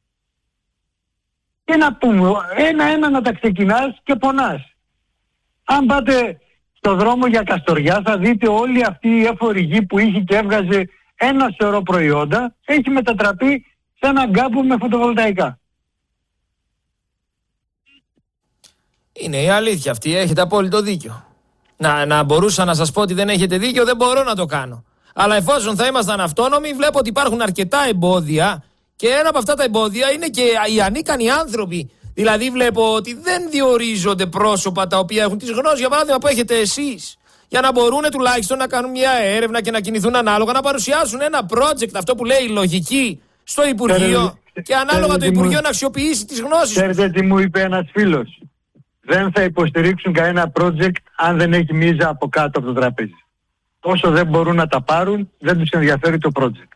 Και να πούμε, ένα-ένα να τα ξεκινάς και πονάς. Αν πάτε στο δρόμο για Καστοριά θα δείτε όλη αυτή η έφορη γη που είχε και έβγαζε ένα σωρό προϊόντα, έχει μετατραπεί σε έναν κάμπο με φωτοβολταϊκά. Είναι η αλήθεια αυτή, έχετε απόλυτο δίκιο. Να, να μπορούσα να σας πω ότι δεν έχετε δίκιο, δεν μπορώ να το κάνω. Αλλά εφόσον θα ήμασταν αυτόνομοι, βλέπω ότι υπάρχουν αρκετά εμπόδια και ένα από αυτά τα εμπόδια είναι και οι ανίκανοι άνθρωποι. Δηλαδή βλέπω ότι δεν διορίζονται πρόσωπα τα οποία έχουν τις γνώσεις, για παράδειγμα, που έχετε εσείς. Για να μπορούν τουλάχιστον να κάνουν μια έρευνα και να κινηθούν ανάλογα, να παρουσιάσουν ένα project, αυτό που λέει η λογική, στο Υπουργείο. Και ανάλογα το Υπουργείο να αξιοποιήσει τις γνώσεις. Ξέρετε τι μου είπε ένας φίλος? Δεν θα υποστηρίξουν κανένα project αν δεν έχει μίζα από κάτω από το τραπέζι. Όσο δεν μπορούν να τα πάρουν, δεν τους ενδιαφέρει το project.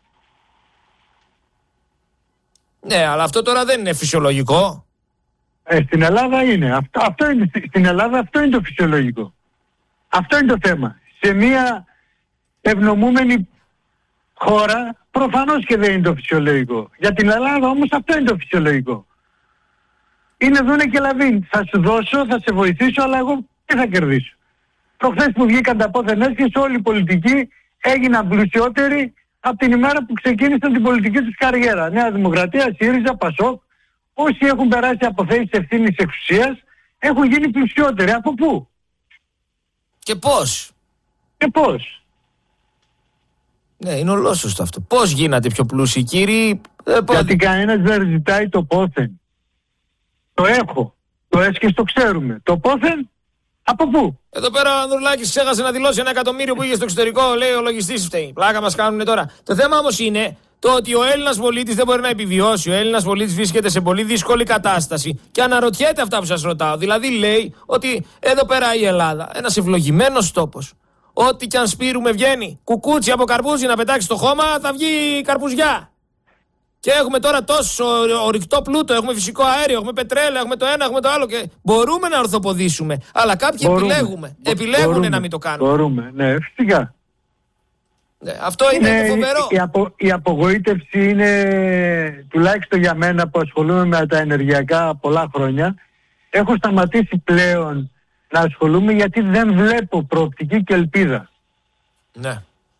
Ναι, αλλά αυτό τώρα δεν είναι φυσιολογικό. Ε, στην Ελλάδα είναι. Αυτό, αυτό είναι. Στην Ελλάδα αυτό είναι το φυσιολογικό. Αυτό είναι το θέμα. Σε μια ευνομούμενη χώρα προφανώς και δεν είναι το φυσιολογικό. Για την Ελλάδα όμως αυτό είναι το φυσιολογικό. Είναι δούνε και λαβίν. Θα σου δώσω, θα σε βοηθήσω, αλλά εγώ τι θα κερδίσω? Προχθές που βγήκαν τα πόθεν έσχες, όλοι οι πολιτικοί έγιναν πλουσιότεροι από την ημέρα που ξεκίνησαν την πολιτική τους καριέρα. Νέα Δημοκρατία, ΣΥΡΙΖΑ, ΠΑΣΟΚ, όσοι έχουν περάσει από θέσεις ευθύνης εξουσίας, έχουν γίνει πλουσιότεροι. Από πού? Και πώς? Και πώς? Ναι, είναι ολόσωστο αυτό. Πώς γίνατε πιο πλούσιοι, κύριοι? Ε, Γιατί κανένας δεν ζητάει το πόθεν. Το έχω. Το έσχες το ξέρουμε. Το πόθεν, από πού? Εδώ πέρα ο Ανδρουλάκης ξέχασε να δηλώσει ένα εκατομμύριο που είχε στο εξωτερικό. Λέει ο λογιστής φταίει. Πλάκα μας κάνουνε τώρα. Το θέμα όμως είναι το ότι ο Έλληνας πολίτης δεν μπορεί να επιβιώσει. Ο Έλληνας πολίτης βρίσκεται σε πολύ δύσκολη κατάσταση και αναρωτιέται αυτά που σας ρωτάω. Δηλαδή λέει ότι εδώ πέρα η Ελλάδα, ένας ευλογημένος τόπος. Ό,τι κι αν σπείρουμε βγαίνει. Κουκούτσι από καρπούζι να πετάξει στο χώμα, θα βγει καρπουζιά. Και έχουμε τώρα τόσο ορυκτό πλούτο, έχουμε φυσικό αέριο, έχουμε πετρέλαιο, έχουμε το ένα, έχουμε το άλλο και μπορούμε να ορθοποδήσουμε. Αλλά κάποιοι μπορούμε. επιλέγουμε. Επιλέγουν μπορούμε. να μην το κάνουν. Μπορούμε, ναι, φυσικά. Ναι, αυτό είναι, είναι φοβερό. Η, απο, η απογοήτευση είναι, τουλάχιστον για μένα που ασχολούμαι με τα ενεργειακά πολλά χρόνια, έχω σταματήσει πλέον να ασχολούμαι γιατί δεν βλέπω προοπτική και ελπίδα. Ναι.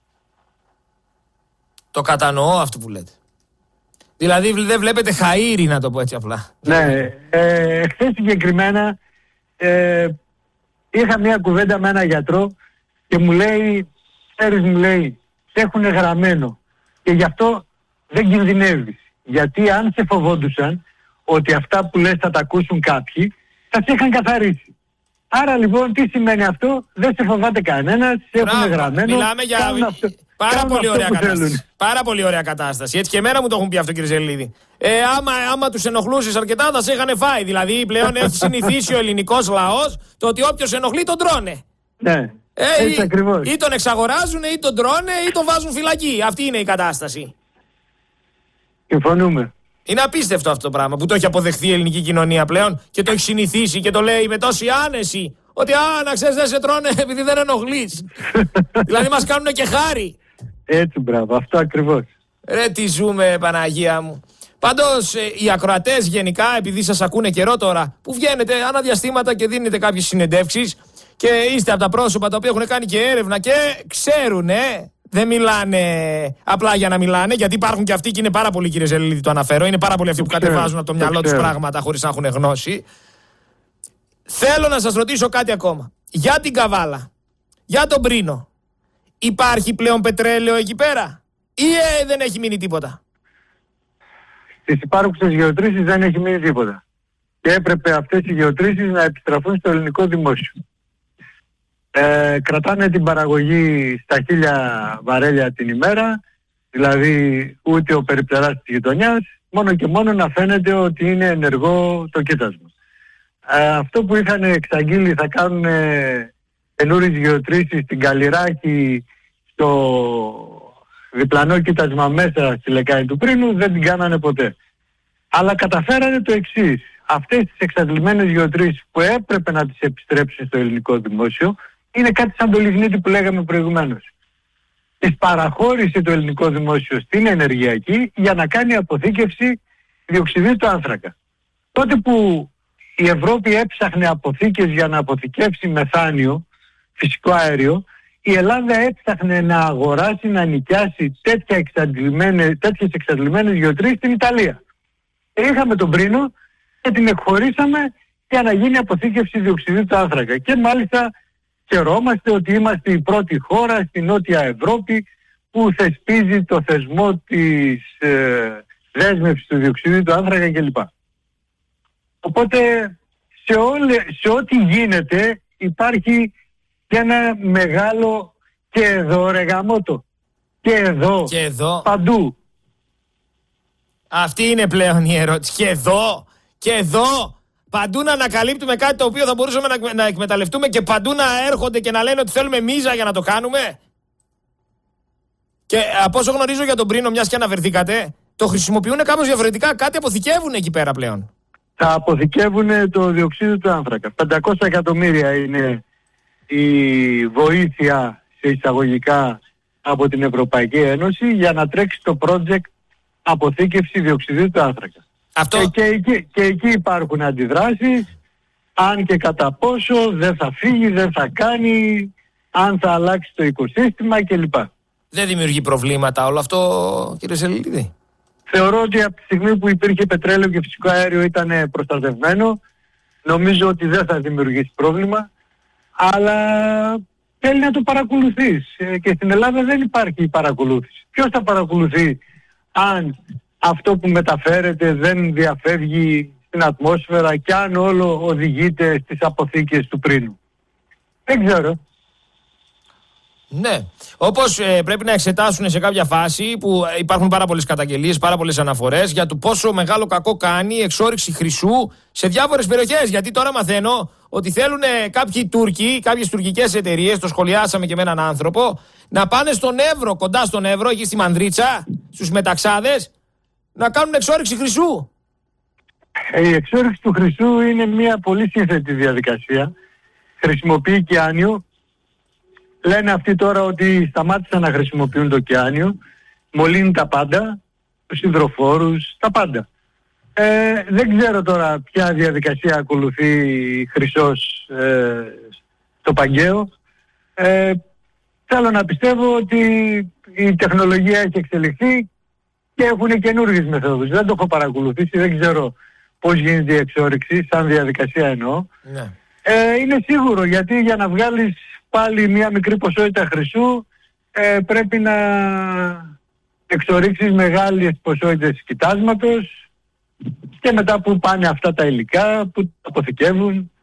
Το κατανοώ αυτό που λέτε. Δηλαδή δεν βλέπετε χαΐρι, να το πω έτσι απλά. Ναι, ε, χθες συγκεκριμένα ε, είχα μια κουβέντα με έναν γιατρό και μου λέει, ξέρεις, μου λέει, σε έχουν γραμμένο και γι' αυτό δεν κινδυνεύεις. Γιατί αν σε φοβόντουσαν ότι αυτά που λες θα τα ακούσουν κάποιοι, θα σε είχαν καθαρίσει. Άρα λοιπόν τι σημαίνει αυτό? Δεν σε φοβάται κανένας, σε έχουν γραμμένο. Μιλάμε για αυτό, πάρα πολύ ωραία κατάσταση. Πάρα πολύ ωραία κατάσταση. Έτσι και εμένα μου το έχουν πει αυτό, κύριε Ζελίδη. Ε, άμα, άμα τους ενοχλούσες αρκετά θα σε είχαν φάει. Δηλαδή πλέον έχει συνηθίσει ο ελληνικός λαός το ότι όποιος ενοχλεί τον τρώνε. Ναι, ε, έτσι ή, ακριβώς. Ή τον εξαγοράζουν, ή τον τρώνε, ή τον βάζουν φυλακή. Αυτή είναι η κατάσταση. Συμφωνούμε. Είναι απίστευτο αυτό το πράγμα που το έχει αποδεχθεί η ελληνική κοινωνία πλέον και το έχει συνηθίσει και το λέει με τόση άνεση. Ότι α, να ξέρεις, δεν σε τρώνε επειδή δεν ενοχλείς. Δηλαδή μας κάνουν και χάρη. Έτσι, μπράβο, αυτό ακριβώς. Ρε τι ζούμε, Παναγία μου. Πάντως οι ακροατές γενικά, επειδή σας ακούνε καιρό τώρα, που βγαίνετε αναδιαστήματα και δίνετε κάποιες συνεντεύξεις και είστε από τα πρόσωπα τα οποία έχουν κάνει και έρευνα και ξέρουν, ε, δεν μιλάνε απλά για να μιλάνε, γιατί υπάρχουν και αυτοί και είναι πάρα πολλοί, κύριε Ζελίδη, το αναφέρω. Είναι πάρα πολλοί αυτοί που κατεβάζουν από το μυαλό τους πράγματα χωρίς να έχουν γνώση. Θέλω να σας ρωτήσω κάτι ακόμα. Για την Καβάλα, για τον Πρίνο, υπάρχει πλέον πετρέλαιο εκεί πέρα ή ε, δεν έχει μείνει τίποτα? Στις υπάρχουσες γεωτρήσεις δεν έχει μείνει τίποτα. Και έπρεπε αυτές οι γεωτρήσεις να επιστραφούν στο ελληνικό δημόσιο. Ε, κρατάνε την παραγωγή στα χίλια βαρέλια την ημέρα, δηλαδή ούτε ο περιπτεράς της γειτονιάς, μόνο και μόνο να φαίνεται ότι είναι ενεργό το κοίτασμα. Ε, αυτό που είχαν εξαγγείλει θα κάνουν καινούριες γεωτρήσεις στην Καλλιράκη, στο διπλανό κοίτασμα μέσα στη λεκάνη του Πρίνου, δεν την κάνανε ποτέ. Αλλά καταφέρανε το εξής. Αυτές τις εξαντλημένες γεωτρήσεις που έπρεπε να τις επιστρέψουν στο ελληνικό δημόσιο, είναι κάτι σαν το λιγνίτη που λέγαμε προηγουμένως. Τις παραχώρησε το ελληνικό δημόσιο στην ενεργειακή για να κάνει αποθήκευση διοξιδίου του άνθρακα. Τότε που η Ευρώπη έψαχνε αποθήκες για να αποθηκεύσει μεθάνιο, φυσικό αέριο, η Ελλάδα έψαχνε να αγοράσει, να νοικιάσει τέτοια εξαντλημένες, τέτοιες εξαντλημένες γεωτρήσεις στην Ιταλία. Είχαμε τον Πρίνο και την εκχωρήσαμε για να γίνει αποθήκευση διοξιδίου του άνθρακα. Και μάλιστα χαιρόμαστε ότι είμαστε η πρώτη χώρα στην Νότια Ευρώπη που θεσπίζει το θεσμό της ε, δέσμευσης του διοξιδίου του άνθρακα κλπ. Οπότε σε, όλε, σε ό,τι γίνεται υπάρχει και ένα μεγάλο και εδώ ρε γαμώτο. Και εδώ, και εδώ. Παντού. Αυτή είναι πλέον η ερώτηση. Και εδώ, και εδώ. Παντού να ανακαλύπτουμε κάτι το οποίο θα μπορούσαμε να, να εκμεταλλευτούμε και παντού να έρχονται και να λένε ότι θέλουμε μίζα για να το κάνουμε. Και από όσο γνωρίζω για τον Πρίνο, μιας και αναφερθήκατε, το χρησιμοποιούν κάπως διαφορετικά. Κάτι αποθηκεύουν εκεί πέρα πλέον. Θα αποθηκεύουν το διοξείδιο του άνθρακα. πεντακόσια εκατομμύρια είναι η βοήθεια σε εισαγωγικά από την Ευρωπαϊκή Ένωση για να τρέξει το project αποθήκευση διοξειδίου του άνθρακα. Αυτό... Και, και, εκεί, και εκεί υπάρχουν αντιδράσεις, αν και κατά πόσο δεν θα φύγει, δεν θα κάνει, αν θα αλλάξει το οικοσύστημα κλπ. Δεν δημιουργεί προβλήματα όλο αυτό, κύριε Σελίδη? Θεωρώ ότι από τη στιγμή που υπήρχε πετρέλαιο και φυσικό αέριο ήταν προστατευμένο. Νομίζω ότι δεν θα δημιουργήσει πρόβλημα. Αλλά θέλει να το παρακολουθείς. Και στην Ελλάδα δεν υπάρχει παρακολούθηση. Ποιος θα παρακολουθεί αν αυτό που μεταφέρεται δεν διαφεύγει στην ατμόσφαιρα και αν όλο οδηγείται στις αποθήκες του Πρίνου? Δεν ξέρω. Ναι. Όπως ε, πρέπει να εξετάσουν σε κάποια φάση που υπάρχουν πάρα πολλές καταγγελίες, πάρα πολλές αναφορές για το πόσο μεγάλο κακό κάνει η εξόρυξη χρυσού σε διάφορες περιοχές. Γιατί τώρα μαθαίνω ότι θέλουν κάποιοι Τούρκοι, κάποιες τουρκικές εταιρείες, το σχολιάσαμε και με έναν άνθρωπο, να πάνε στον Εύρο, κοντά στον Εύρο, εκεί στη Μανδρίτσα, στους μεταξάδες, να κάνουν εξόρυξη χρυσού. Η εξόρυξη του χρυσού είναι μια πολύ σύνθετη διαδικασία. Χρησιμοποιεί κιάνιο. Λένε αυτοί τώρα ότι σταμάτησαν να χρησιμοποιούν το κιάνιο, μολύνει τα πάντα, τους υδροφόρους, τα πάντα. Ε, δεν ξέρω τώρα ποια διαδικασία ακολουθεί χρυσός ε, στο Παγκαίο. Ε, θέλω να πιστεύω ότι η τεχνολογία έχει εξελιχθεί και έχουν καινούργιες μεθόδους. Δεν το έχω παρακολουθήσει, δεν ξέρω πώς γίνεται η εξόρυξη, σαν διαδικασία εννοώ. Ναι. Ε, είναι σίγουρο, γιατί για να βγάλεις πάλι μια μικρή ποσότητα χρυσού ε, πρέπει να εξορίξεις μεγάλες ποσότητες κοιτάσματος και μετά που πάνε αυτά τα υλικά που αποθηκεύουν.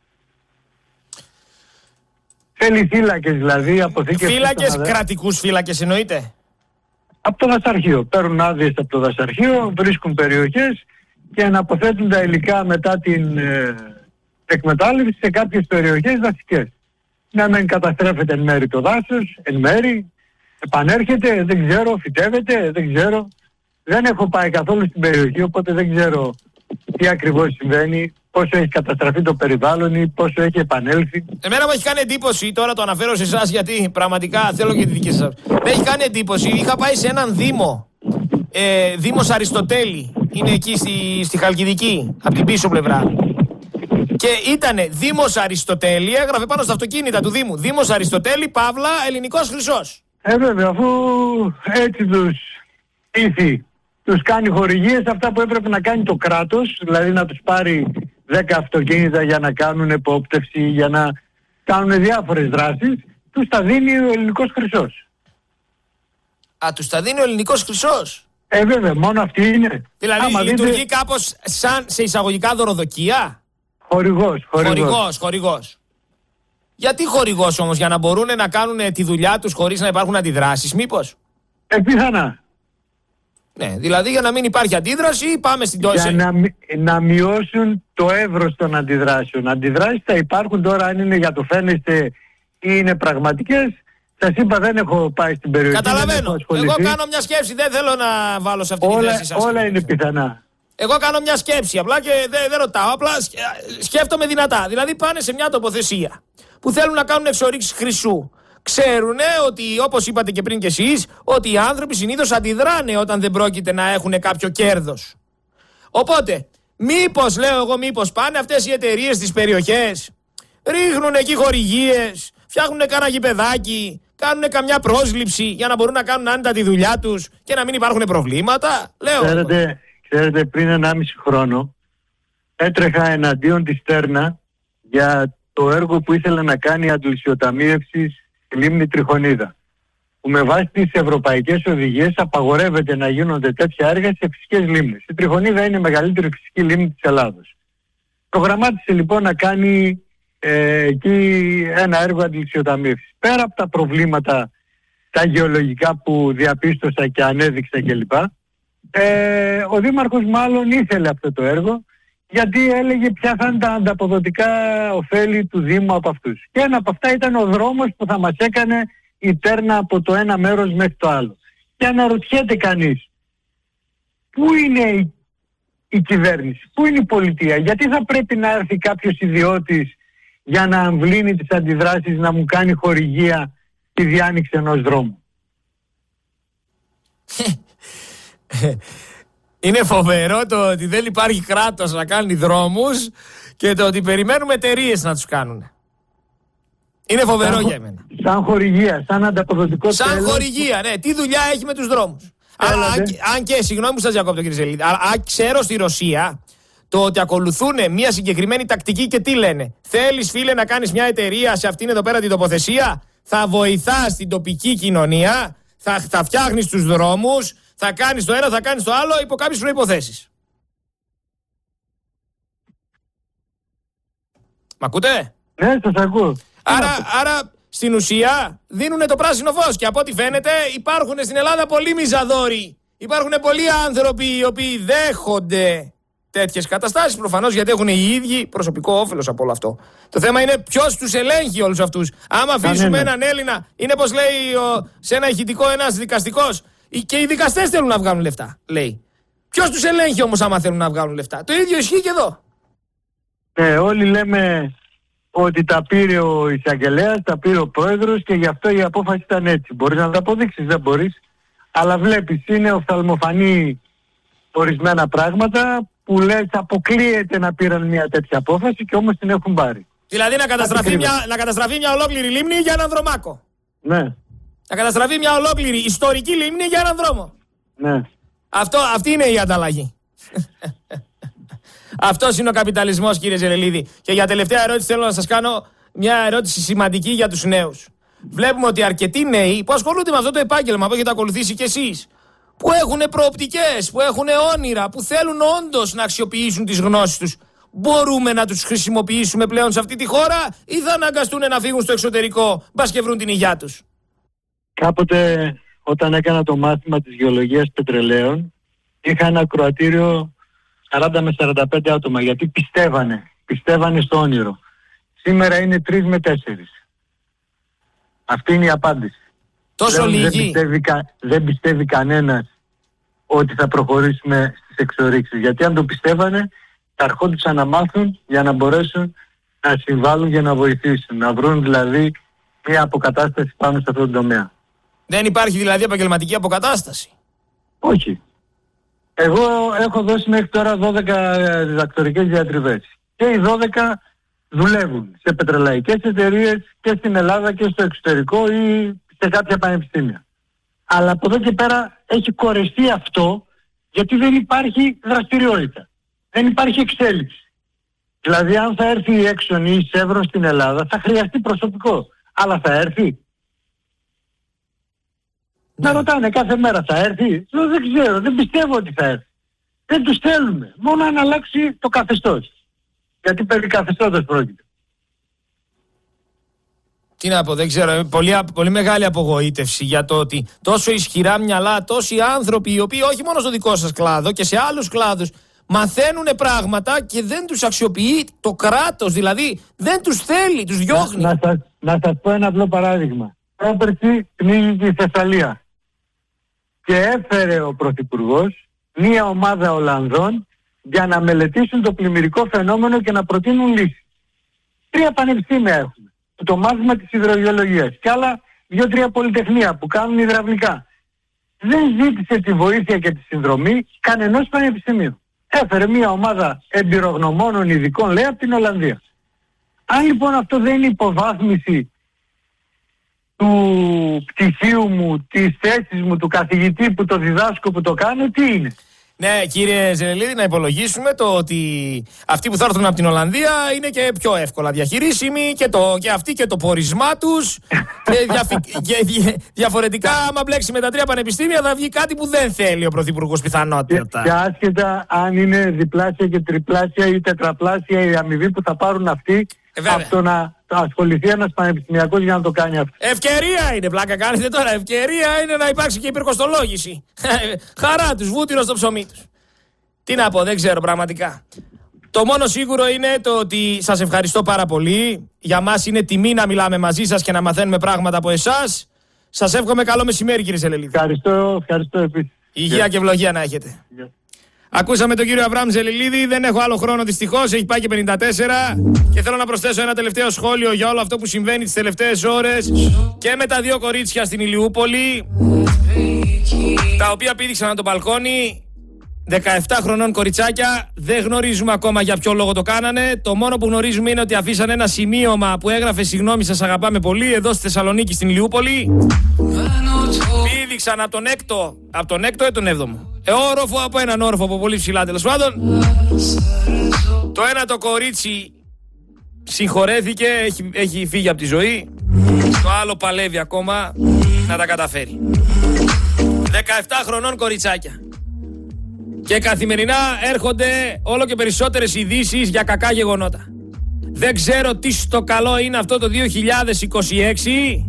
Θέλει φύλακες δηλαδή, αποθήκευση. Φύλακες, κρατικούς φύλακες εννοείται? Από το δασαρχείο. Παίρνουν άδειες από το δασαρχείο, βρίσκουν περιοχές και αναποθέτουν τα υλικά μετά την ε, εκμετάλλευση σε κάποιες περιοχές δασικές. Να μην καταστρέφεται εν μέρη το δάσος, εν μέρη επανέρχεται, δεν ξέρω, φυτεύεται, δεν ξέρω. Δεν έχω πάει καθόλου στην περιοχή, οπότε δεν ξέρω τι ακριβώς συμβαίνει, πόσο έχει καταστραφεί το περιβάλλον ή πόσο έχει επανέλθει. Εμένα μου έχει κάνει εντύπωση, τώρα το αναφέρω σε εσάς γιατί πραγματικά θέλω και τη δική σας. Με έχει κάνει εντύπωση, είχα πάει σε έναν δήμο, ε, Δήμος Αριστοτέλη, είναι εκεί στη, στη Χαλκιδική, από την πίσω πλευρά. Και ήτανε Δήμος Αριστοτέλη, έγραφε πάνω στα αυτοκίνητα του Δήμου, Δήμος Αριστοτέλη, Παύλα, ελληνικός χρυσός. Ε, βέβαια, αφού έτσι τους ήθη, τους κάνει χορηγίες, αυτά που έπρεπε να κάνει το κράτος, δηλαδή να τους πάρει δέκα αυτοκίνητα για να κάνουν επόπτευση, για να κάνουν διάφορες δράσεις, τους τα δίνει ο ελληνικός χρυσός. Α, τους τα δίνει ο ελληνικός χρυσός. Ε, βέβαια, μόνο αυτή είναι. Δηλαδή Άμα λειτουργεί δείτε... κάπως σαν σε εισαγωγικά δωροδοκία. Χορηγός, χορηγός. Χορηγός, χορηγός. Γιατί χορηγός όμως, για να μπορούν να κάνουν τη δουλειά τους χωρίς να υπάρχουν αντιδράσεις, μήπως? Ε, πιθανά. Ναι, δηλαδή για να μην υπάρχει αντίδραση, πάμε στην τόση. Για να, να μειώσουν το εύρος των αντιδράσεων. Αντιδράσεις θα υπάρχουν τώρα, αν είναι για το φαίνεστε ή είναι πραγματικές. Σας είπα, δεν έχω πάει στην περιοχή. Καταλαβαίνω. Εγώ κάνω μια σκέψη, δεν θέλω να βάλω σε αυτή τη όλα, θέση σας. Όλα είναι πιθανά. Εγώ κάνω μια σκέψη απλά και δεν, δεν ρωτάω. Απλά σκέφτομαι δυνατά. Δηλαδή πάνε σε μια τοποθεσία που θέλουν να κάνουν εξορίξεις χρυσού. Ξέρουνε ότι, όπως είπατε και πριν κι εσείς, ότι οι άνθρωποι συνήθως αντιδράνε όταν δεν πρόκειται να έχουν κάποιο κέρδος. Οπότε, μήπως, λέω εγώ, μήπως πάνε αυτές οι εταιρείες στις περιοχές, ρίχνουν εκεί χορηγίες, φτιάχνουν κάνα γηπεδάκι, κάνουν καμιά πρόσληψη για να μπορούν να κάνουν άνετα τη δουλειά τους και να μην υπάρχουν προβλήματα. Λέω. Ξέρετε, ξέρετε πριν ενάμιση χρόνο έτρεχα εναντίον της Τέρνα για το έργο που ήθελε να κάνει αντλησιοταμείευση στη λίμνη Τριχονίδα. Που με βάση τις ευρωπαϊκές οδηγίες απαγορεύεται να γίνονται τέτοια έργα σε φυσικές λίμνες. Η Τριχονίδα είναι η μεγαλύτερη φυσική λίμνη της Ελλάδος. Προγραμμάτισε λοιπόν να κάνει ε, εκεί ένα έργο αντλησιοταμείευσης. Πέρα από τα προβλήματα τα γεωλογικά που διαπίστωσα και ανέδειξα κλπ. Ε, ο Δήμαρχος μάλλον ήθελε αυτό το έργο, γιατί έλεγε ποια θα είναι τα ανταποδοτικά ωφέλη του Δήμου από αυτούς. Και ένα από αυτά ήταν ο δρόμος που θα μας έκανε η Τέρνα από το ένα μέρος μέχρι το άλλο. Και αναρωτιέται κανείς, πού είναι η, η κυβέρνηση, πού είναι η πολιτεία, γιατί θα πρέπει να έρθει κάποιος ιδιώτης για να αμβλύνει τις αντιδράσεις, να μου κάνει χορηγία τη διάνοιξη ενός δρόμου. Είναι φοβερό το ότι δεν υπάρχει κράτος να κάνει δρόμους και το ότι περιμένουμε εταιρείες να τους κάνουν. Είναι φοβερό σαν, για εμένα. Σαν χορηγία, σαν ανταποδοτικό Σαν τέλος. χορηγία, ναι. Τι δουλειά έχει με τους δρόμους. Αλλά, αν, αν και, συγγνώμη που σας διακόπτω κύριε Ζελίδη, αλλά αν ξέρω στη Ρωσία το ότι ακολουθούν μια συγκεκριμένη τακτική και τι λένε. Θέλεις φίλε να κάνεις μια εταιρεία σε αυτήν εδώ πέρα την τοποθεσία, θα βοηθάς την τοπική κοινωνία, θα, θα φτιάχνεις τους δρόμους, θα κάνεις το ένα, θα κάνεις το άλλο υπό κάποιες προϋποθέσεις. Μ' ακούτε? Ναι, σας ακούω. Άρα, άρα στην ουσία δίνουν το πράσινο φως και από ό,τι φαίνεται υπάρχουν στην Ελλάδα πολλοί μιζαδόροι. Υπάρχουν πολλοί άνθρωποι οι οποίοι δέχονται τέτοιες καταστάσεις προφανώς γιατί έχουν οι ίδιοι προσωπικό όφελος από όλο αυτό. Το θέμα είναι ποιος τους ελέγχει όλους αυτούς. Άμα αφήσουμε έναν Έλληνα, είναι πως λέει ο, σε ένα ηχητικό ένας δικαστικός, και οι δικαστές θέλουν να βγάλουν λεφτά, λέει. Ποιος τους ελέγχει όμως άμα θέλουν να βγάλουν λεφτά? Το ίδιο ισχύει και εδώ. Ναι, όλοι λέμε ότι τα πήρε ο εισαγγελέας, τα πήρε ο πρόεδρος και γι' αυτό η απόφαση ήταν έτσι. Μπορείς να τα αποδείξεις? Δεν μπορείς. Αλλά βλέπεις, είναι οφθαλμοφανή ορισμένα πράγματα που λες αποκλείεται να πήραν μια τέτοια απόφαση και όμως την έχουν πάρει. Δηλαδή να καταστραφεί, μια, να καταστραφεί μια ολόκληρη λίμνη για έναν δρομάκο. Ναι. Να καταστραφεί μια ολόκληρη ιστορική λίμνη για έναν δρόμο. Ναι. Αυτό, αυτή είναι η ανταλλαγή. Αυτός είναι ο καπιταλισμός, κύριε Ζελελίδη. Και για τελευταία ερώτηση θέλω να σας κάνω μια ερώτηση σημαντική για τους νέους. Βλέπουμε ότι αρκετοί νέοι που ασχολούνται με αυτό το επάγγελμα που έχετε ακολουθήσει κι εσείς, που έχουν προοπτικές, που έχουν όνειρα, που θέλουν όντως να αξιοποιήσουν τις γνώσεις τους, μπορούμε να τους χρησιμοποιήσουμε πλέον σε αυτή τη χώρα ή θα αναγκαστούν να φύγουν στο εξωτερικό, μπας και βρουν την υγειά τους? Κάποτε όταν έκανα το μάθημα της γεωλογίας πετρελαίων είχα ένα ακροατήριο σαράντα με σαράντα πέντε άτομα γιατί πιστεύανε, πιστεύανε στο όνειρο. Σήμερα είναι τρεις με τέσσερις. Αυτή είναι η απάντηση. Τόσο Λέω, λίγοι. Δεν πιστεύει, δεν πιστεύει κανένας ότι θα προχωρήσουμε στις εξορίξεις. Γιατί αν το πιστεύανε θα αρχόντουσαν να μάθουν για να μπορέσουν να συμβάλλουν για να βοηθήσουν. Να βρουν δηλαδή μια αποκατάσταση πάνω σε αυτό το τομέα. Δεν υπάρχει δηλαδή επαγγελματική αποκατάσταση? Όχι. Εγώ έχω δώσει μέχρι τώρα δώδεκα διδακτορικές διατριβές. Και οι δώδεκα δουλεύουν σε πετρελαϊκές εταιρείες και στην Ελλάδα και στο εξωτερικό ή σε κάποια πανεπιστήμια. Αλλά από εδώ και πέρα έχει κορεστεί αυτό γιατί δεν υπάρχει δραστηριότητα. Δεν υπάρχει εξέλιξη. Δηλαδή αν θα έρθει η Exxon ή η Chevron στην Ελλάδα θα χρειαστεί προσωπικό. Αλλά θα έρθει? Να ρωτάνε κάθε μέρα θα έρθει? Λέω, δεν ξέρω, δεν πιστεύω ότι θα έρθει. Δεν τους θέλουμε. Μόνο αν αλλάξει το καθεστώς. Γιατί περί καθεστώτος πρόκειται. Τι να πω, δεν ξέρω. Πολύ, πολύ μεγάλη απογοήτευση για το ότι τόσο ισχυρά μυαλά, τόσοι άνθρωποι οι οποίοι όχι μόνο στο δικό σας κλάδο και σε άλλους κλάδους μαθαίνουν πράγματα και δεν τους αξιοποιεί το κράτος. Δηλαδή δεν τους θέλει, τους διώχνει. Να, να, σας, να σας πω ένα απλό παράδειγμα. Πρόπερση πνίγηκε η Θεσσαλία. Και έφερε ο Πρωθυπουργός μία ομάδα Ολλανδών για να μελετήσουν το πλημμυρικό φαινόμενο και να προτείνουν λύσεις. Τρία πανεπιστήμια έχουμε. Το μάθημα της υδρογεωλογίας και άλλα δύο-τρία πολυτεχνία που κάνουν υδραυλικά. Δεν ζήτησε τη βοήθεια και τη συνδρομή κανενός πανεπιστημίου. Έφερε μία ομάδα εμπειρογνωμόνων ειδικών, λέει, από την Ολλανδία. Αν λοιπόν αυτό δεν είναι υποβάθμιση του πτυχίου μου, της θέσης μου, του καθηγητή που το διδάσκω, που το κάνω, τι είναι? Ναι, κύριε Ζελελίδη, να υπολογίσουμε το ότι αυτοί που θα έρθουν από την Ολλανδία είναι και πιο εύκολα διαχειρίσιμοι και, το, και αυτοί και το πόρισμά τους. και, διαφι, και δια, διαφορετικά, άμα μπλέξει με τα τρία πανεπιστήμια, θα βγει κάτι που δεν θέλει ο Πρωθυπουργός πιθανότητα. Και, και άσχετα αν είναι διπλάσια και τριπλάσια ή τετραπλάσια η αμοιβή που θα πάρουν αυτοί ε, από το να ασχοληθεί ένας πανεπιστημιακός για να το κάνει αυτό. Ευκαιρία είναι, πλάκα κάνετε τώρα. Ευκαιρία είναι να υπάρξει και υπερκοστολόγηση. Χαρά τους, βούτυρο στο ψωμί τους. Τι να πω, δεν ξέρω πραγματικά. Το μόνο σίγουρο είναι το ότι σας ευχαριστώ πάρα πολύ. Για μας είναι τιμή να μιλάμε μαζί σας και να μαθαίνουμε πράγματα από εσάς. Σας εύχομαι καλό μεσημέρι, κύριε Ζελελίδη. Ευχαριστώ, ευχαριστώ επίσης. Υγεία yeah. και ευλογία να έχετε. Yeah. Ακούσαμε τον κύριο Αβραάμ Ζελελίδη, δεν έχω άλλο χρόνο δυστυχώς, έχει πάει και πενήντα τέσσερα και θέλω να προσθέσω ένα τελευταίο σχόλιο για όλο αυτό που συμβαίνει τις τελευταίες ώρες και με τα δύο κορίτσια στην Ηλιούπολη, τα οποία πήδηξαν από το μπαλκόνι, δεκαεπτά χρονών κοριτσάκια, δεν γνωρίζουμε ακόμα για ποιο λόγο το κάνανε, το μόνο που γνωρίζουμε είναι ότι αφήσαν ένα σημείωμα που έγραφε «Συγγνώμη, σας αγαπάμε πολύ» εδώ στη Θεσσαλονίκη στην Ηλιούπολη. Πήδηξαν από τον έκτο, από τον έκτο ή τον έβδομο. Ε, όροφο από έναν όροφο από πολύ ψηλά τέλος πάντων. Το ένα το κορίτσι συγχωρέθηκε, έχει, έχει φύγει από τη ζωή. Το άλλο παλεύει ακόμα να τα καταφέρει. δεκαεπτά χρονών κοριτσάκια. Και καθημερινά έρχονται όλο και περισσότερες ειδήσεις για κακά γεγονότα. Δεν ξέρω τι στο καλό είναι αυτό το δύο χιλιάδες είκοσι έξι.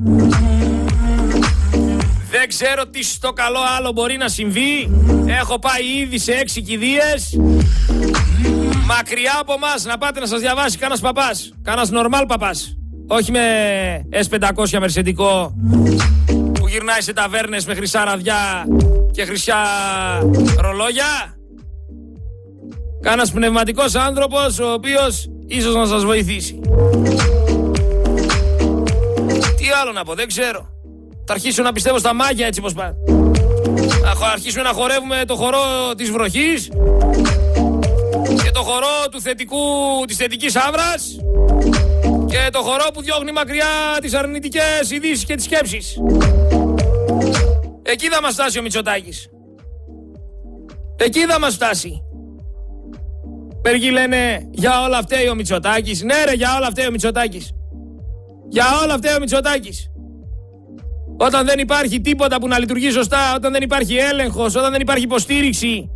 Δεν ξέρω τι στο καλό άλλο μπορεί να συμβεί. Έχω πάει ήδη σε έξι κηδείες. Μακριά από μας να πάτε να σας διαβάσει κανένας παπάς. Κανένας νορμάλ παπάς. Όχι με ες πεντακόσια μερσεντικό που γυρνάει σε ταβέρνες με χρυσά ραδιά και χρυσά ρολόγια. Κανένας πνευματικός άνθρωπος ο οποίος ίσως να σας βοηθήσει. Τι άλλο να πω, δεν ξέρω. Θα αρχίσω να πιστεύω στα μάγια έτσι πως πάει. Θα αρχίσουμε να χορεύουμε το χορό της βροχής και το χορό του θετικού, της θετικής άβρας και το χορό που διώχνει μακριά τις αρνητικές ειδήσεις και τις σκέψεις. Εκεί θα μας φτάσει ο Μητσοτάκης. Εκεί θα μας φτάσει. Περγοί λένε για όλα φταίει ο Μητσοτάκης. Ναι ρε, για όλα φταίει ο Μητσοτάκης. Για όλα φταίει ο Μητσοτάκης. Όταν δεν υπάρχει τίποτα που να λειτουργεί σωστά, όταν δεν υπάρχει έλεγχος, όταν δεν υπάρχει υποστήριξη,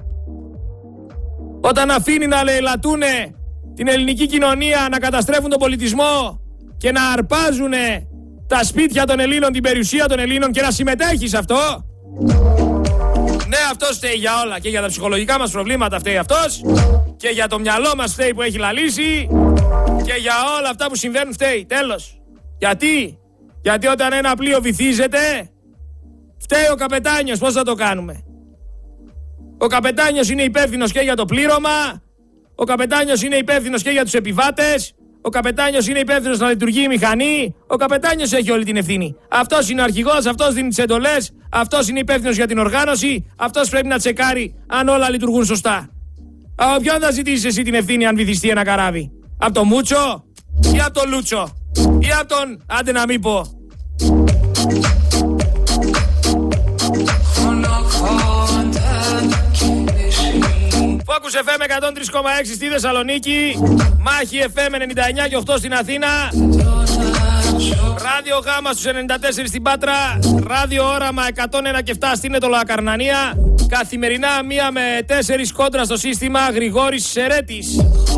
όταν αφήνει να λαιλατούνε την ελληνική κοινωνία, να καταστρέφουν τον πολιτισμό και να αρπάζουν τα σπίτια των Ελλήνων, την περιουσία των Ελλήνων και να συμμετέχει σε αυτό. Ναι, αυτός φταίει για όλα. Και για τα ψυχολογικά μας προβλήματα φταίει αυτός. Και για το μυαλό μας φταίει που έχει λαλήσει. Και για όλα αυτά που συμβαίνουν φταίει. Τέλος. Γιατί? Γιατί όταν ένα πλοίο βυθίζεται, φταίει ο καπετάνιος. Πώς θα το κάνουμε? Ο καπετάνιος είναι υπεύθυνος και για το πλήρωμα. Ο καπετάνιος είναι υπεύθυνος και για τους επιβάτες. Ο καπετάνιος είναι υπεύθυνος να λειτουργεί η μηχανή. Ο καπετάνιος έχει όλη την ευθύνη. Αυτός είναι ο αρχηγός, αυτός δίνει τις εντολές. Αυτός είναι υπεύθυνος για την οργάνωση. Αυτός πρέπει να τσεκάρει αν όλα λειτουργούν σωστά. Από ποιον θα ζητήσεις εσύ την ευθύνη αν βυθιστεί ένα καράβι? Από το Μούτσο ή από το Λούτσο? Ή από τον, άντε να μην πω, Focus εφ εμ εκατόν τρία κόμμα έξι στη Θεσσαλονίκη, Μάχη εφ εμ ενενήντα εννιά και οκτώ στην Αθήνα, Ράδιο Γάμα στους ενενήντα τέσσερα στην Πάτρα, Ράδιο Όραμα εκατόν ένα και επτά στην Ετωλο Ακαρνανία. Καθημερινά μία με τέσσερις κόντρα στο σύστημα, Γρηγόρης Σερέτης.